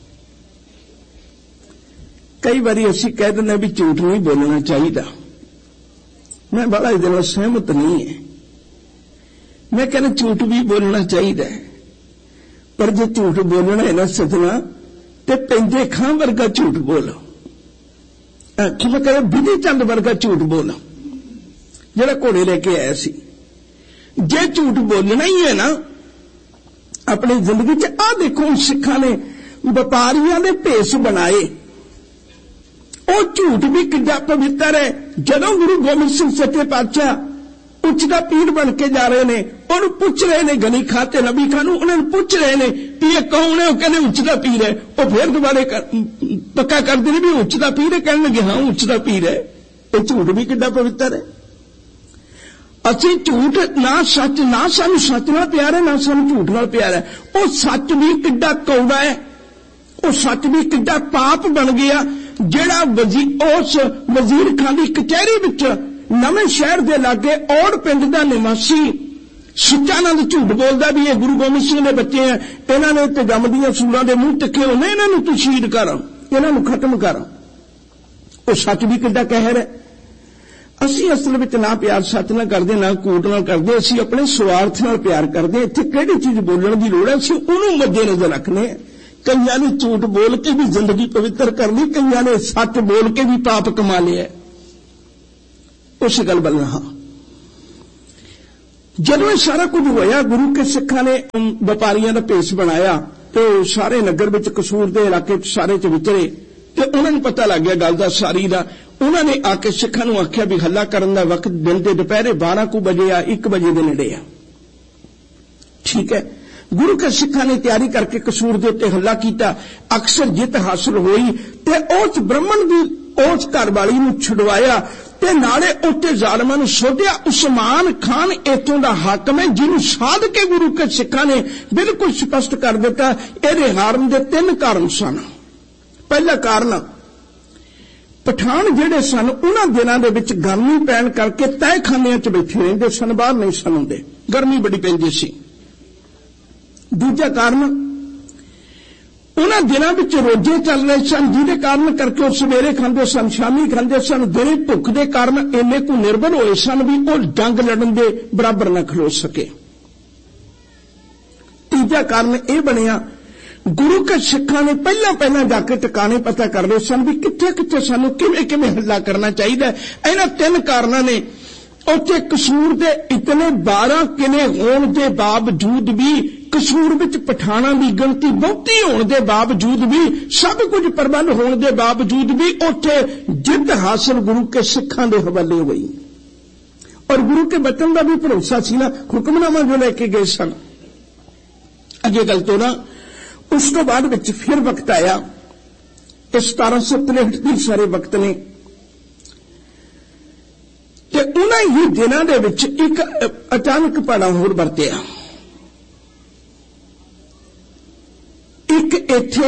कई बारी असीं कह दिंदे भी झूठ नहीं बोलना चाहिए, मैं बड़ा इहदे नाल सहमत नहीं है। मैं कहना झूठ भी बोलना चाहिए, पर जे झूठ बोलना है ना सजना, ते पैंदे खां वर्गा झूठ बोलो, कि मैं कह विधि चंद वर्गा झूठ बोलो, जिहड़ा घोड़े लेके आया सी। जे झूठ बोलना ही है ना अपनी जिंदगी च, आ देखो सिखां ने व्यापारियां दे भेस बनाए, वो झूठ भी किड्डा पवित्र है। जदों गुरु गोबिंद सिंह सच्चे पातशाह उचदा पीर बन के जा रहे ने, उन्होंने पूछ रहे ने गनी खां ते नबी खां नूं, उन्होंने पूछ रहे ने कि ये कौन है, वो कहने उचदा पीर है। वो फिर दोबारे पक्का कर दे भी उचदा पीर है, कहने लगे हाँ उचदा पीर है। ये झूठ भी किड्डा पवित्र है। असीं झूठ ना सच, ना सानूं सच नाल प्यार है, ना सानूं झूठ नाल प्यार है। वो सच भी किड्डा कौड़ा है, वो सच भी किड्डा पाप बन गया। जिहड़ा उस वजीर खां दी कचहरी विच नवें शहर दे लागे औड़ पिंड दा निवासी सच्चा नाल झूठ बोलदा भी ये गुरु गोबिंद सिंह दे बच्चे हैं, इन्हां ने ते गमदियां सूलां दे मूंह तिखे होने, इन्हां नूं तूं शहीद कर, इन्हां नूं खत्म कर। वो सच भी किड्डा कहर है। ਅਸੀਂ ਅਸਲ ਵਿੱਚ ਨਾ ਪਿਆਰ ਸੱਚ ਨਾਲ ਕਰਦੇ, ਨਾ ਕੂਟ ਨਾਲ ਕਰਦੇ, ਅਸੀਂ ਆਪਣੇ ਸਵਾਰਥ ਨਾਲ ਪਿਆਰ ਕਰਦੇ। ਇੱਥੇ ਕਿਹੜੀ ਚੀਜ਼ ਬੋਲਣ ਦੀ ਲੋੜ ਹੈ, ਅਸੀਂ ਉਹਨੂੰ ਮੱਦੇ ਨਜ਼ਰ ਰੱਖਨੇ। ਕਈਆਂ ਨੇ ਝੂਠ ਬੋਲ ਕੇ ਵੀ ਜ਼ਿੰਦਗੀ ਪਵਿੱਤਰ ਕਰ ਲਈ, ਕਈਆਂ ਨੇ ਸੱਚ ਬੋਲ ਕੇ ਵੀ ਪਾਪ ਕਮਾ ਲਿਆ। ਉਸ ਗੱਲ ਵੱਲ ਰਹਾ। ਜਦੋਂ ਇਹ ਸਾਰਾ ਕੁਝ ਹੋਇਆ, ਗੁਰੂ ਕੇ ਸਿੱਖਾਂ ਨੇ ਵਪਾਰੀਆਂ ਦਾ ਭੇਸ ਬਣਾਇਆ ਤੇ ਸਾਰੇ ਨਗਰ ਵਿੱਚ, ਕਸੂਰ ਦੇ ਇਲਾਕੇ ਚ ਸਾਰੇ ਚ ਵਿਚਰੇ ਤੇ ਉਹਨਾਂ ਨੂੰ ਪਤਾ ਲੱਗ ਗਿਆ ਗੱਲ ਦਾ ਸਾਰੀ ਦਾ। ਉਹਨਾਂ ਨੇ ਆ ਕੇ ਸਿੱਖਾਂ ਨੂੰ ਆਖਿਆ ਵੀ ਹੱਲਾ ਕਰਨ ਦਾ ਵਕਤ ਦਿਨ ਦੇ ਦੁਪਹਿਰੇ 12 ਵਜੇ ਆ, 1 ਵਜੇ ਦੇ ਨੇੜੇ ਆ। ਠੀਕ ਹੈ, ਗੁਰੂ ਕੇ ਸਿੱਖਾਂ ਨੇ ਤਿਆਰੀ ਕਰਕੇ ਕਸੂਰ ਦੇ ਉੱਤੇ ਹੱਲਾ ਕੀਤਾ। ਅਕਸਰ ਜਿੱਤ ਹਾਸਲ ਹੋਈ ਤੇ ਉਸ ਬ੍ਰਾਹਮਣ ਦੀ ਉਸ ਘਰ ਵਾਲੀ ਨੂੰ ਛੁਡਵਾਇਆ ਤੇ ਨਾਲੇ ਉੱਤੇ ਜ਼ਾਲਮਾਂ ਨੂੰ ਸੋਧਿਆ। ਉਸਮਾਨ ਖਾਨ ਇੱਥੋਂ ਦਾ ਹਾਕਮ ਹੈ, ਜਿਹਨੂੰ ਸਾਧ ਕੇ ਗੁਰੂ ਕੇ ਸਿੱਖਾਂ ਨੇ ਬਿਲਕੁਲ ਸਪਸ਼ਟ ਕਰ ਦਿੱਤਾ ਇਹਦੇ ਹਾਰਨ ਦੇ 3 ਕਾਰਨ ਸਨ। ਪਹਿਲਾ ਕਾਰਨ, ਪਠਾਨ ਜਿਹੜੇ ਸਨ ਉਹਨਾਂ ਦਿਨਾਂ ਦੇ ਵਿੱਚ ਗਰਮੀ ਪੈਣ ਕਰਕੇ ਤਹਿਖਾਨਿਆਂ 'ਚ ਬੈਠੇ ਰਹਿੰਦੇ ਸਨ, ਬਾਹਰ ਨਹੀਂ ਸਨ ਆਉਂਦੇ, ਗਰਮੀ ਬੜੀ ਪੈਂਦੀ ਸੀ। ਦੂਜਾ ਕਾਰਨ, ਉਹਨਾਂ ਦਿਨਾਂ ਵਿੱਚ ਰੋਜ਼ੇ ਚੱਲ ਰਹੇ ਸਨ, ਜਿਹਦੇ ਕਾਰਨ ਕਰਕੇ ਉਹ ਸਵੇਰੇ ਖਾਂਦੇ ਸਨ, ਸ਼ਾਮੀ ਖਾਂਦੇ ਸਨ। ਦਿਨੇ ਭੁੱਖ ਦੇ ਕਾਰਨ ਇੰਨੇ ਕੁ ਨਿਰਬਲ ਹੋਏ ਸਨ ਵੀ ਉਹ ਜੰਗ ਲੜਨ ਦੇ ਬਰਾਬਰ ਨਾ ਖਲੋ ਸਕੇ। ਤੀਜਾ ਕਾਰਨ ਇਹ ਬਣਿਆ, ਗੁਰੂ ਕੇ ਸਿੱਖਾਂ ਨੇ ਪਹਿਲਾਂ ਜਾ ਕੇ ਟਿਕਾਣੇ ਪਤਾ ਕਰ ਲਏ ਸਨ ਵੀ ਕਿੱਥੇ ਸਾਨੂੰ ਕਿਵੇਂ ਹੱਲਾ ਕਰਨਾ ਚਾਹੀਦਾ। ਇਹਨਾਂ 3 ਕਾਰਨਾਂ ਨੇ ਉੱਥੇ ਕਸੂਰ ਦੇ ਇਤਨੇ 12 ਕਿਲੇ ਹੋਣ ਦੇ ਬਾਵਜੂਦ ਵੀ, ਕਸੂਰ ਵਿੱਚ ਪਠਾਣਾਂ ਦੀ ਗਿਣਤੀ ਬਹੁਤੀ ਹੋਣ ਦੇ ਬਾਵਜੂਦ ਵੀ, ਸਭ ਕੁਝ ਪ੍ਰਬੰਧ ਹੋਣ ਦੇ ਬਾਵਜੂਦ ਵੀ ਉੱਥੇ ਜਿੱਤ ਹਾਸਲ ਗੁਰੂ ਕੇ ਸਿੱਖਾਂ ਦੇ ਹਵਾਲੇ ਹੋਈ। ਔਰ ਗੁਰੂ ਕੇ ਬਚਨ ਦਾ ਵੀ ਭਰੋਸਾ ਸੀ ਨਾ, ਹੁਕਮਨਾਮਾ ਜੋ ਲੈ ਕੇ ਗਏ ਸਨ। ਅੱਗੇ ਗੱਲ ਤੋਂ ਨਾ ਉਸ ਤੋਂ ਬਾਅਦ ਵਿੱਚ ਫਿਰ ਵਕਤ ਆਇਆ, 1763 ਦੇ ਸਾਰੇ ਵਕਤ ਨੇ ਤੇ ਉਹਨਾਂ ਹੀ ਦਿਨਾਂ ਦੇ ਵਿੱਚ ਇੱਕ ਅਚਾਨਕ ਪਾੜਾ ਹੋਰ ਵਰਤਿਆ। ਇੱਕ ਇੱਥੇ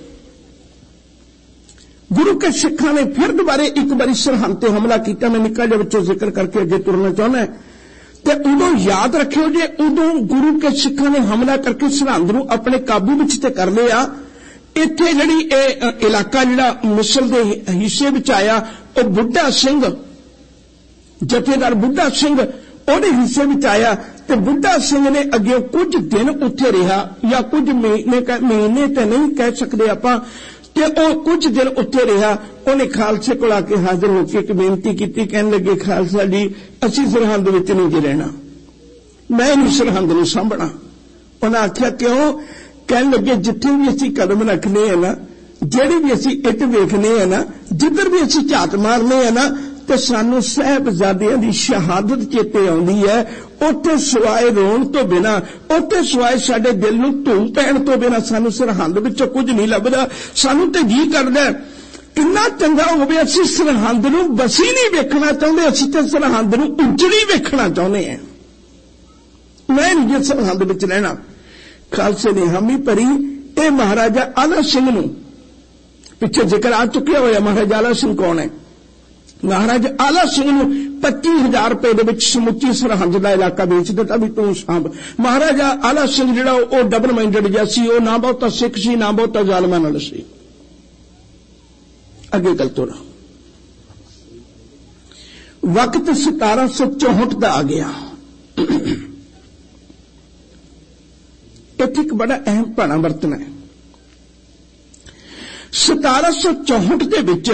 ਗੁਰੂ ਕੇ ਸਿੱਖਾਂ ਨੇ ਫਿਰ ਦੁਬਾਰੇ ਇੱਕ ਵਾਰੀ ਸਰਹੰਦ ਤੇ ਹਮਲਾ ਕੀਤਾ। ਮੈਂ ਨਿੱਕਾ ਜਿਹਾ ਵਿੱਚੋਂ ਜ਼ਿਕਰ ਕਰਕੇ ਅੱਗੇ ਤੁਰਨਾ ਚਾਹੁੰਦਾ ਤੇ ਉਦੋਂ ਯਾਦ ਰੱਖਿਓ ਜੇ ਉਦੋਂ ਗੁਰੂ ਕੇ ਸਿੱਖਾਂ ਨੇ ਹਮਲਾ ਕਰਕੇ ਸਰਹੰਦ ਨੂੰ ਆਪਣੇ ਕਾਬੂ ਵਿੱਚ ਤੇ ਕਰ ਲਿਆ। ਇੱਥੇ ਜਿਹੜੀ ਇਹ ਇਲਾਕਾ ਜਿਹੜਾ ਮਿਸਰ ਦੇ ਹਿੱਸੇ ਵਿੱਚ ਆਇਆ, ਉਹ ਬੁੱਢਾ ਸਿੰਘ, ਜਥੇਦਾਰ ਬੁੱਢਾ ਸਿੰਘ ਉਹਦੇ ਹਿੱਸੇ ਵਿੱਚ ਆਇਆ ਤੇ ਬੁੱਢਾ ਸਿੰਘ ਨੇ ਅੱਗੇ ਕੁਝ ਦਿਨ ਉੱਥੇ ਰਿਹਾ, ਜਾਂ ਕੁਝ ਮਹੀਨੇ ਤੇ ਨਹੀਂ ਕਹਿ ਸਕਦੇ ਆਪਾਂ, ਤੇ ਉਹ ਕੁਝ ਦਿਨ ਉੱਥੇ ਰਿਹਾ। ਉਹਨੇ ਖਾਲਸੇ ਕੋਲ ਆ ਕੇ ਹਾਜ਼ਰ ਹੋ ਕੇ ਇੱਕ ਬੇਨਤੀ ਕੀਤੀ, ਕਹਿਣ ਲੱਗੇ ਖਾਲਸਾ ਜੀ ਅਸੀਂ ਸਰਹੰਦ ਵਿੱਚ ਨਹੀਂ ਜੀ ਰਹਿਣਾ, ਮੈਂ ਨਹੀਂ ਸਰਹੰਦ ਨੂੰ ਸਾਂਭਣਾ। ਉਹਨਾਂ ਆਖਿਆ ਕਿਉਂ? ਕਹਿਣ ਲੱਗੇ ਜਿੱਥੇ ਵੀ ਅਸੀਂ ਕਦਮ ਰੱਖਨੇ ਆ ਨਾ, ਜਿਹੜੀ ਵੀ ਅਸੀਂ ਇੱਟ ਵੇਖਨੇ ਆ ਨਾ, ਜਿੱਧਰ ਵੀ ਅਸੀਂ ਝਾਤ ਮਾਰਨੇ ਆ ਨਾ, ਤੇ ਸਾਨੂੰ ਸਾਹਿਬਜ਼ਾਦਿਆਂ ਦੀ ਸ਼ਹਾਦਤ ਚੇਤੇ ਆਉਂਦੀ ਹੈ। ਉੱਥੇ ਸਿਵਾਏ ਰੋਣ ਤੋਂ ਬਿਨਾਂ, ਉੱਥੇ ਸਿਵਾਏ ਸਾਡੇ ਦਿਲ ਨੂੰ ਧੂਮ ਪੈਣ ਤੋਂ ਬਿਨਾਂ ਸਾਨੂੰ ਸਰਹੰਦ ਵਿੱਚੋਂ ਕੁਝ ਨਹੀਂ ਲੱਭਦਾ। ਸਾਨੂੰ ਤੇ ਜੀ ਕਰਦਾ ਕਿੰਨਾ ਚੰਗਾ ਹੋਵੇ ਅਸੀਂ ਸਰਹੰਦ ਨੂੰ ਬਸੀ ਨਹੀਂ ਵੇਖਣਾ ਚਾਹੁੰਦੇ, ਅਸੀਂ ਤੇ ਸਰਹੰਦ ਨੂੰ ਉਜੜੀ ਵੇਖਣਾ ਚਾਹੁੰਦੇ ਹਾਂ। ਮੈਂ ਨਹੀਂ ਸਰਹੰਦ ਵਿੱਚ ਰਹਿਣਾ। ਖਾਲਸੇ ਨੇ ਹਾਮੀ ਭਰੀ। ਇਹ ਮਹਾਰਾਜਾ ਆਲਾ ਸਿੰਘ ਨੂੰ ਪਿੱਛੇ ਜ਼ਿਕਰ ਆ ਚੁੱਕਿਆ ਹੋਇਆ। ਮਹਾਰਾਜਾ ਆਲਾ ਸਿੰਘ ਕੌਣ ਹੈ? ਮਹਾਰਾਜਾ ਆਲਾ ਸਿੰਘ ਨੂੰ 25,000 ਰੁਪਏ ਦੇ ਵਿੱਚ ਸਮੁੱਚੀ ਸਰਹੰਦ ਦਾ ਇਲਾਕਾ ਵੇਚ ਦਿੱਤਾ ਵੀ ਤੂੰ ਸਾਂਭ। ਮਹਾਰਾਜਾ ਆਲਾ ਸਿੰਘ ਜਿਹੜਾ ਉਹ ਡਬਲ ਮਾਈਂਡਡ ਜਿਹਾ ਸੀ, ਉਹ ਨਾ ਬਹੁਤਾ ਸਿੱਖ ਸੀ ਨਾ ਬਹੁਤਾ ਜ਼ਾਲਮਾਂ ਨਾਲ ਸੀ। ਅੱਗੇ ਗੱਲ ਤੋਰਾ ਵਕਤ 1764 ਦਾ ਆ ਗਿਆ। ਇੱਥੇ ਇੱਕ ਬੜਾ ਅਹਿਮ ਭਾਣਾ ਵਰਤਣਾ ਹੈ। 1764 ਦੇ ਵਿੱਚ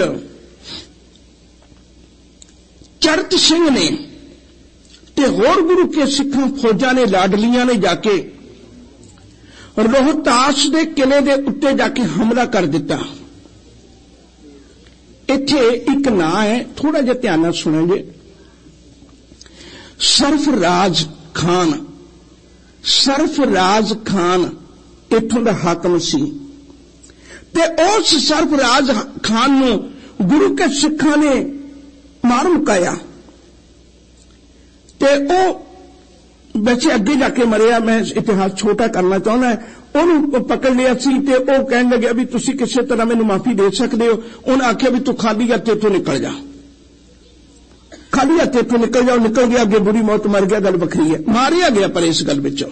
ਚੜਤ ਸਿੰਘ ਨੇ ਤੇ ਹੋਰ ਗੁਰੂ ਕੇ ਸਿੱਖਾਂ ਫੌਜਾਂ ਨੇ, ਲਾਡਲੀਆਂ ਨੇ ਜਾ ਕੇ ਰੋਹਤਾਸ ਦੇ ਕਿਲੇ ਦੇ ਉੱਤੇ ਜਾ ਕੇ ਹਮਲਾ ਕਰ ਦਿੱਤਾ। ਇੱਥੇ ਇੱਕ ਨਾਂ ਹੈ, ਥੋੜਾ ਜਿਹਾ ਧਿਆਨ ਨਾਲ ਸੁਣੋਗੇ। ਸਰਫਰਾਜ਼ ਖਾਨ। ਸਰਫਰਾਜ਼ ਖਾਨ ਇੱਥੋਂ ਦਾ ਹਾਕਮ ਸੀ ਤੇ ਉਸ ਸਰਫਰਾਜ਼ ਖਾਨ ਨੂੰ ਗੁਰੂ ਕੇ ਸਿੱਖਾਂ ਨੇ ਮਾਰ ਮੁਕਾਇਆ ਤੇ ਉਹ ਵੈਸੇ ਅੱਗੇ ਜਾ ਕੇ ਮਰਿਆ। ਮੈਂ ਇਤਿਹਾਸ ਛੋਟਾ ਕਰਨਾ ਚਾਹੁੰਦਾ। ਉਹਨੂੰ ਪਕੜ ਲਿਆ ਸੀ ਤੇ ਉਹ ਕਹਿਣ ਲੱਗਿਆ ਵੀ ਤੁਸੀਂ ਕਿਸੇ ਤਰ੍ਹਾਂ ਮੈਨੂੰ ਮਾਫੀ ਦੇ ਸਕਦੇ ਹੋ। ਉਹਨੇ ਆਖਿਆ ਵੀ ਤੂੰ ਖਾਲੀ ਹੱਥ ਇੱਥੋਂ ਨਿਕਲ ਜਾ, ਖਾਲੀ ਹੱਥ ਇੱਥੋਂ ਨਿਕਲ ਜਾ। ਨਿਕਲ ਗਿਆ, ਅੱਗੇ ਬੁਰੀ ਮੌਤ ਮਰ ਗਿਆ, ਗੱਲ ਵੱਖਰੀ ਹੈ। ਮਾਰਿਆ ਗਿਆ ਪਰ ਇਸ ਗੱਲ ਵਿੱਚੋਂ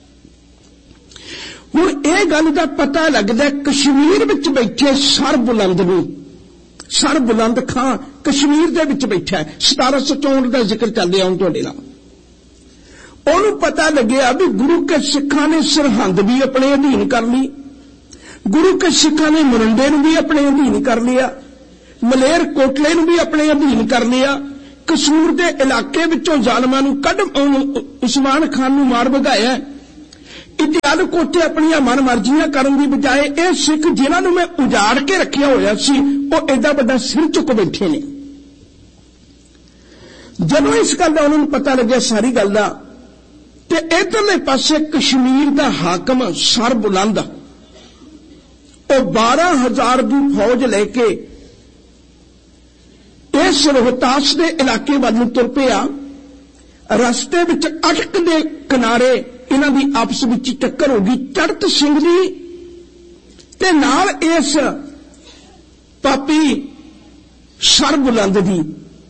ਹੁਣ ਇਹ ਗੱਲ ਦਾ ਪਤਾ ਲੱਗਦਾ ਕਸ਼ਮੀਰ ਵਿੱਚ ਬੈਠੇ ਸਰਬੁਲੰਦ ਨੂੰ। ਸਰਬੁਲੰਦ ਖਾਂ कश्मीर दे विच बैठा है, 1764 का जिक्र चलदे आउं तुहाडे नाल। ਉਹਨੂੰ पता लग्या भी गुरु के सिखां ने सरहंद भी अपने अधीन कर ली, गुरु के सिखां ने मोरिंडे नूं भी अपने अधीन कर लिया, मलेर कोटले नूं भी अपने अधीन कर लिया, कसूर के इलाके विचों जालमां नूं कढ उस्मान खान नूं मार भगाया। इतिहाद कोटे अपनी मन मर्जियां करन दी बजाय ये सिख जिन्हां नूं मैं उजाड़ के रखिया होया सी वो एडा वड्डा सिर चुक बैठे ने। जदों इस गल दा उन्हां नूं पता लग्या सारी गल दा, ते इधरले पासे कश्मीर दा हाकम सरबुलंद वो 12,000 की फौज लेके इस रोहतास के इलाके वाल तुर पिया। रस्ते विच अटक दे किनारे इन्हां दी आपस विच टक्कर हो गई, चढ़त सिंह दी ते नाल इस पापी सरबुलंद दी।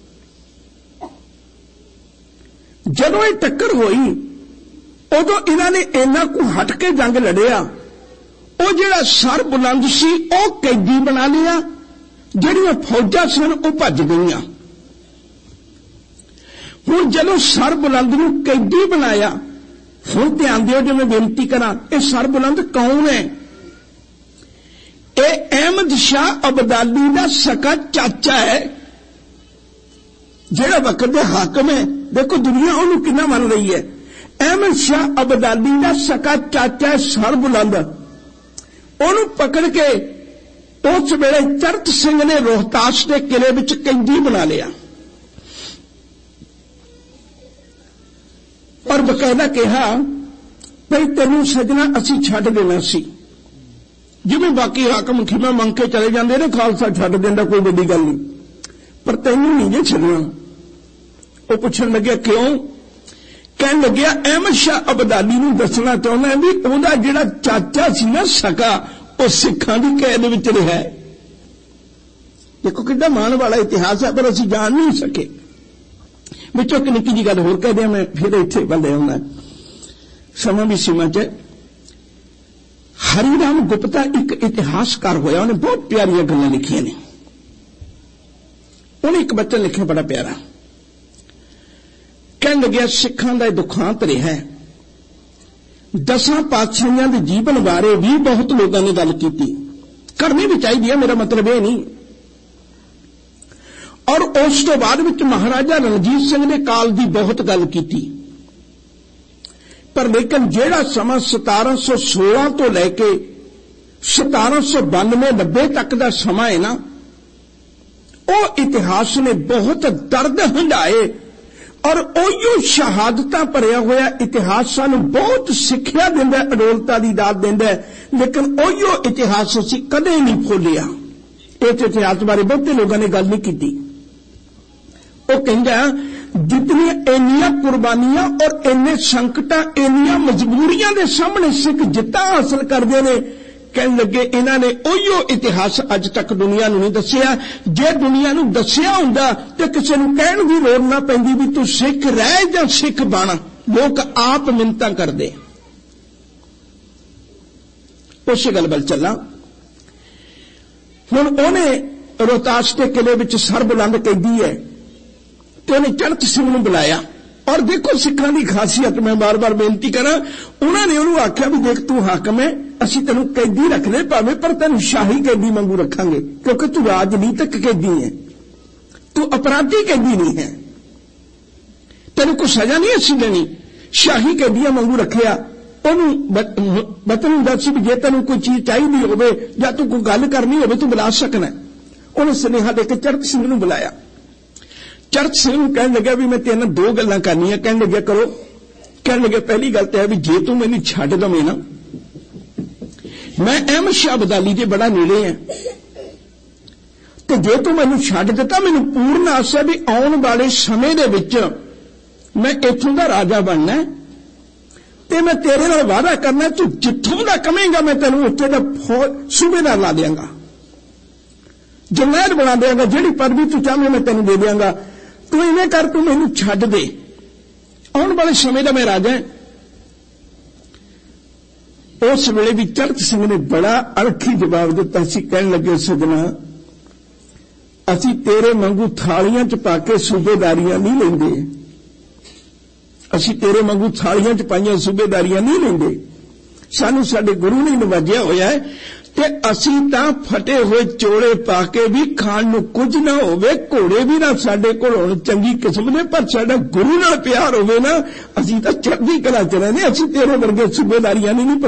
जदों ये टक्कर होई उदों इन्हां ने इन्ना को हट के जंग लड़िया। वो जिहड़ा सरबुलंद सी वो कैदी बना लिया, जिहड़ियां फौजां सन वो भज गईयां। हुण जदों सरबुलंद नूं कैदी बनाया, हुण ध्यान दिओ जो मैं बेनती करां, ये सरबुलंद कौन है? ये अहमद शाह अब्दाली दा सका चाचा है, जिहड़ा वक्त दे हाकम है। देखो दुनिया उहनूं किन्ना मन रही है। अहमद शाह अब्दाली दा सका चाचा सरबुलंद, उहनूं पकड़ के उस वेले चरत सिंह ने रोहतास के किले विच कैदी बना लिया और बकायदा कहा भाई तेनू सजना असी छड्ड देना सी, जिवें बाकी हाकम खिमा मंग के चले जाते ने, खालसा छड्ड देंदा कोई वड्डी गल नहीं, पर तैनू नहीं जे छड्डना। वो पुछण लग्या क्यों? कहन लग्या अहमद शाह अब्दाली नूं दसना चाहुंदा भी उहदा जिहड़ा चाचा सी ना सका वो सिखां दी कैद विच रहा है। देखो कितना मान वाला इतिहास है, पर असीं जान नहीं सके। विचों एक निक्की जी गल होर कह दियां, मैं फिर इत्थे बंदे आउंदा, समा भी सीमा च। हरिराम गुप्ता एक इतिहासकार होया, उन्हें बहुत प्यारियां गल्लां लिखियां ने। उन्हें एक बच्चन लिखिया बड़ा प्यारा, कहन लग्या सिखां दा दुखांत रहा है। 10 पातशाहियां दे जीवन बारे भी बहुत लोगों ने गल की, करनी भी चाहिए, मेरा मतलब यह नहीं। और उस तो बाद विच महाराजा रणजीत सिंह ने काल की बहुत गल की, पर लेकिन जिहड़ा समा 1716 तो लैके 1792-90 तक का समा है ना, वो इतिहास ने बहुत दर्द हंडाए और ओहियो शहादतां भरिया होया इतिहास सानू बहुत सिक्ख्या दिंदा है, अडोलता दी दात दिंदा है, लेकिन ओहियो इतिहास असीं कदे नहीं भुल्लिया। इस इतिहास बारे बहुते लोगों ने गल नहीं की। वो कहंदा जितनी इन्नियां कुर्बानियां और इन्ने संकटां, इन्नियां मजबूरियां दे सामने सिख जित्तां हासिल करदे ने, कहन लगे इन्हां ने ओहियो इतिहास अज तक दुनिया नूं नहीं दस्सिया। जे दुनिया नूं दस्सिया हुंदा ते किसी नूं कहण दी लोड़ ना पैंदी भी तू सिख रह जां सिख बण, लोग आप मिन्नतां करदे। उस गल वल चलां। हुण ओहने रोहतास के किले विच सरबुलंद कैदी है ते उहने चरत सिंह नूं बुलाया। और देखो सिखां दी खासियत, मैं बार बार बेनती करा, उन्होंने उन्होंने आख्या भी देख तू हाकम है, असीं तैनूं कैदी रखने भावें, पर तैनूं शाही कैदी वांगू रखांगे, क्योंकि तू राजनीतिक कैदी है, तू अपराधी कैदी नहीं है, तैनूं कोई सजा नहीं असीं देनी, शाही कैदियां वांगू रखिया। उहनूं बतन दस भी जे तैनूं कोई चीज चाहिदी होवे जां तूं कोई गल करनी होवे तूं बुला सकना। उहने सुनेहा दे के चरत सिंह नूं बुलाया। चरत सिंह कहने लगा भी मैं तेरे 2 गल्लां करनियां। कहने लगे करो। कहने लगे पहली गल तो है भी जे तू मैनू छड्ड दवें ना, मैं अहमद शाह अब्दाली दे बड़ा नेड़े है, ते जे तू मैनू छड्ड दिता मैनू पूर्ण आस है भी आउण वाले समय दे विच मैं इत्थों दा राजा बनना है, ते मैं तेरे नाल वादा करना तू जित्थों दा कहेंगा मैं तैनूं उत्थे दा सूबेदार ला देंगा, जरनैल बना देंगा, जिहड़ी पदवी तू चाहे मैं तैनूं दे देंगा, तू इवें कर तू मैनू छड्ड दे, आउण वाले समय दा मैं राजा है। उस वेले भी चरत सिंह ने बड़ा अणखी जवाब दिता सी। कहण लगे सजना ਅਸੀਂ ਤੇਰੇ ਵਾਂਗੂ ਥਾਲੀਆਂ 'ਚ ਪਾ ਕੇ ਸੂਬੇਦਾਰੀਆਂ ਨਹੀਂ ਲੈਂਦੇ। ਅਸੀਂ ਤੇਰੇ ਵਾਂਗੂ ਥਾਲੀਆਂ 'ਚ ਪਾਈਆਂ ਸੂਬੇਦਾਰੀਆਂ ਨਹੀਂ ਲੈਂਦੇ। ਸਾਨੂੰ ਸਾਡੇ ਗੁਰੂ ਨੇ ਨਵਾਜਿਆ ਹੋਇਆ ਹੈ ਤੇ ਅਸੀਂ ਤਾਂ ਫਟੇ ਹੋਏ ਚੋਲੇ ਪਾ ਕੇ ਵੀ ਖਾਣ ਨੂੰ ਕੁਝ ਨਾ ਹੋਵੇ, ਘੋੜੇ ਵੀ ਨਾ ਸਾਡੇ ਕੋਲ ਹੋਣ ਚੰਗੀ ਕਿਸਮ ਦੇ, ਪਰ ਸਾਡਾ ਗੁਰੂ ਨਾਲ ਪਿਆਰ ਹੋਵੇ ਨਾ, ਅਸੀਂ ਤਾਂ ਚੜ੍ਹਦੀ ਕਲਾ 'ਚ ਰਹਿੰਦੇ। ਅਸੀਂ ਤੇਰੇ ਵਰਗੇ ਸੂਬੇਦਾਰੀਆਂ ਨਹੀਂ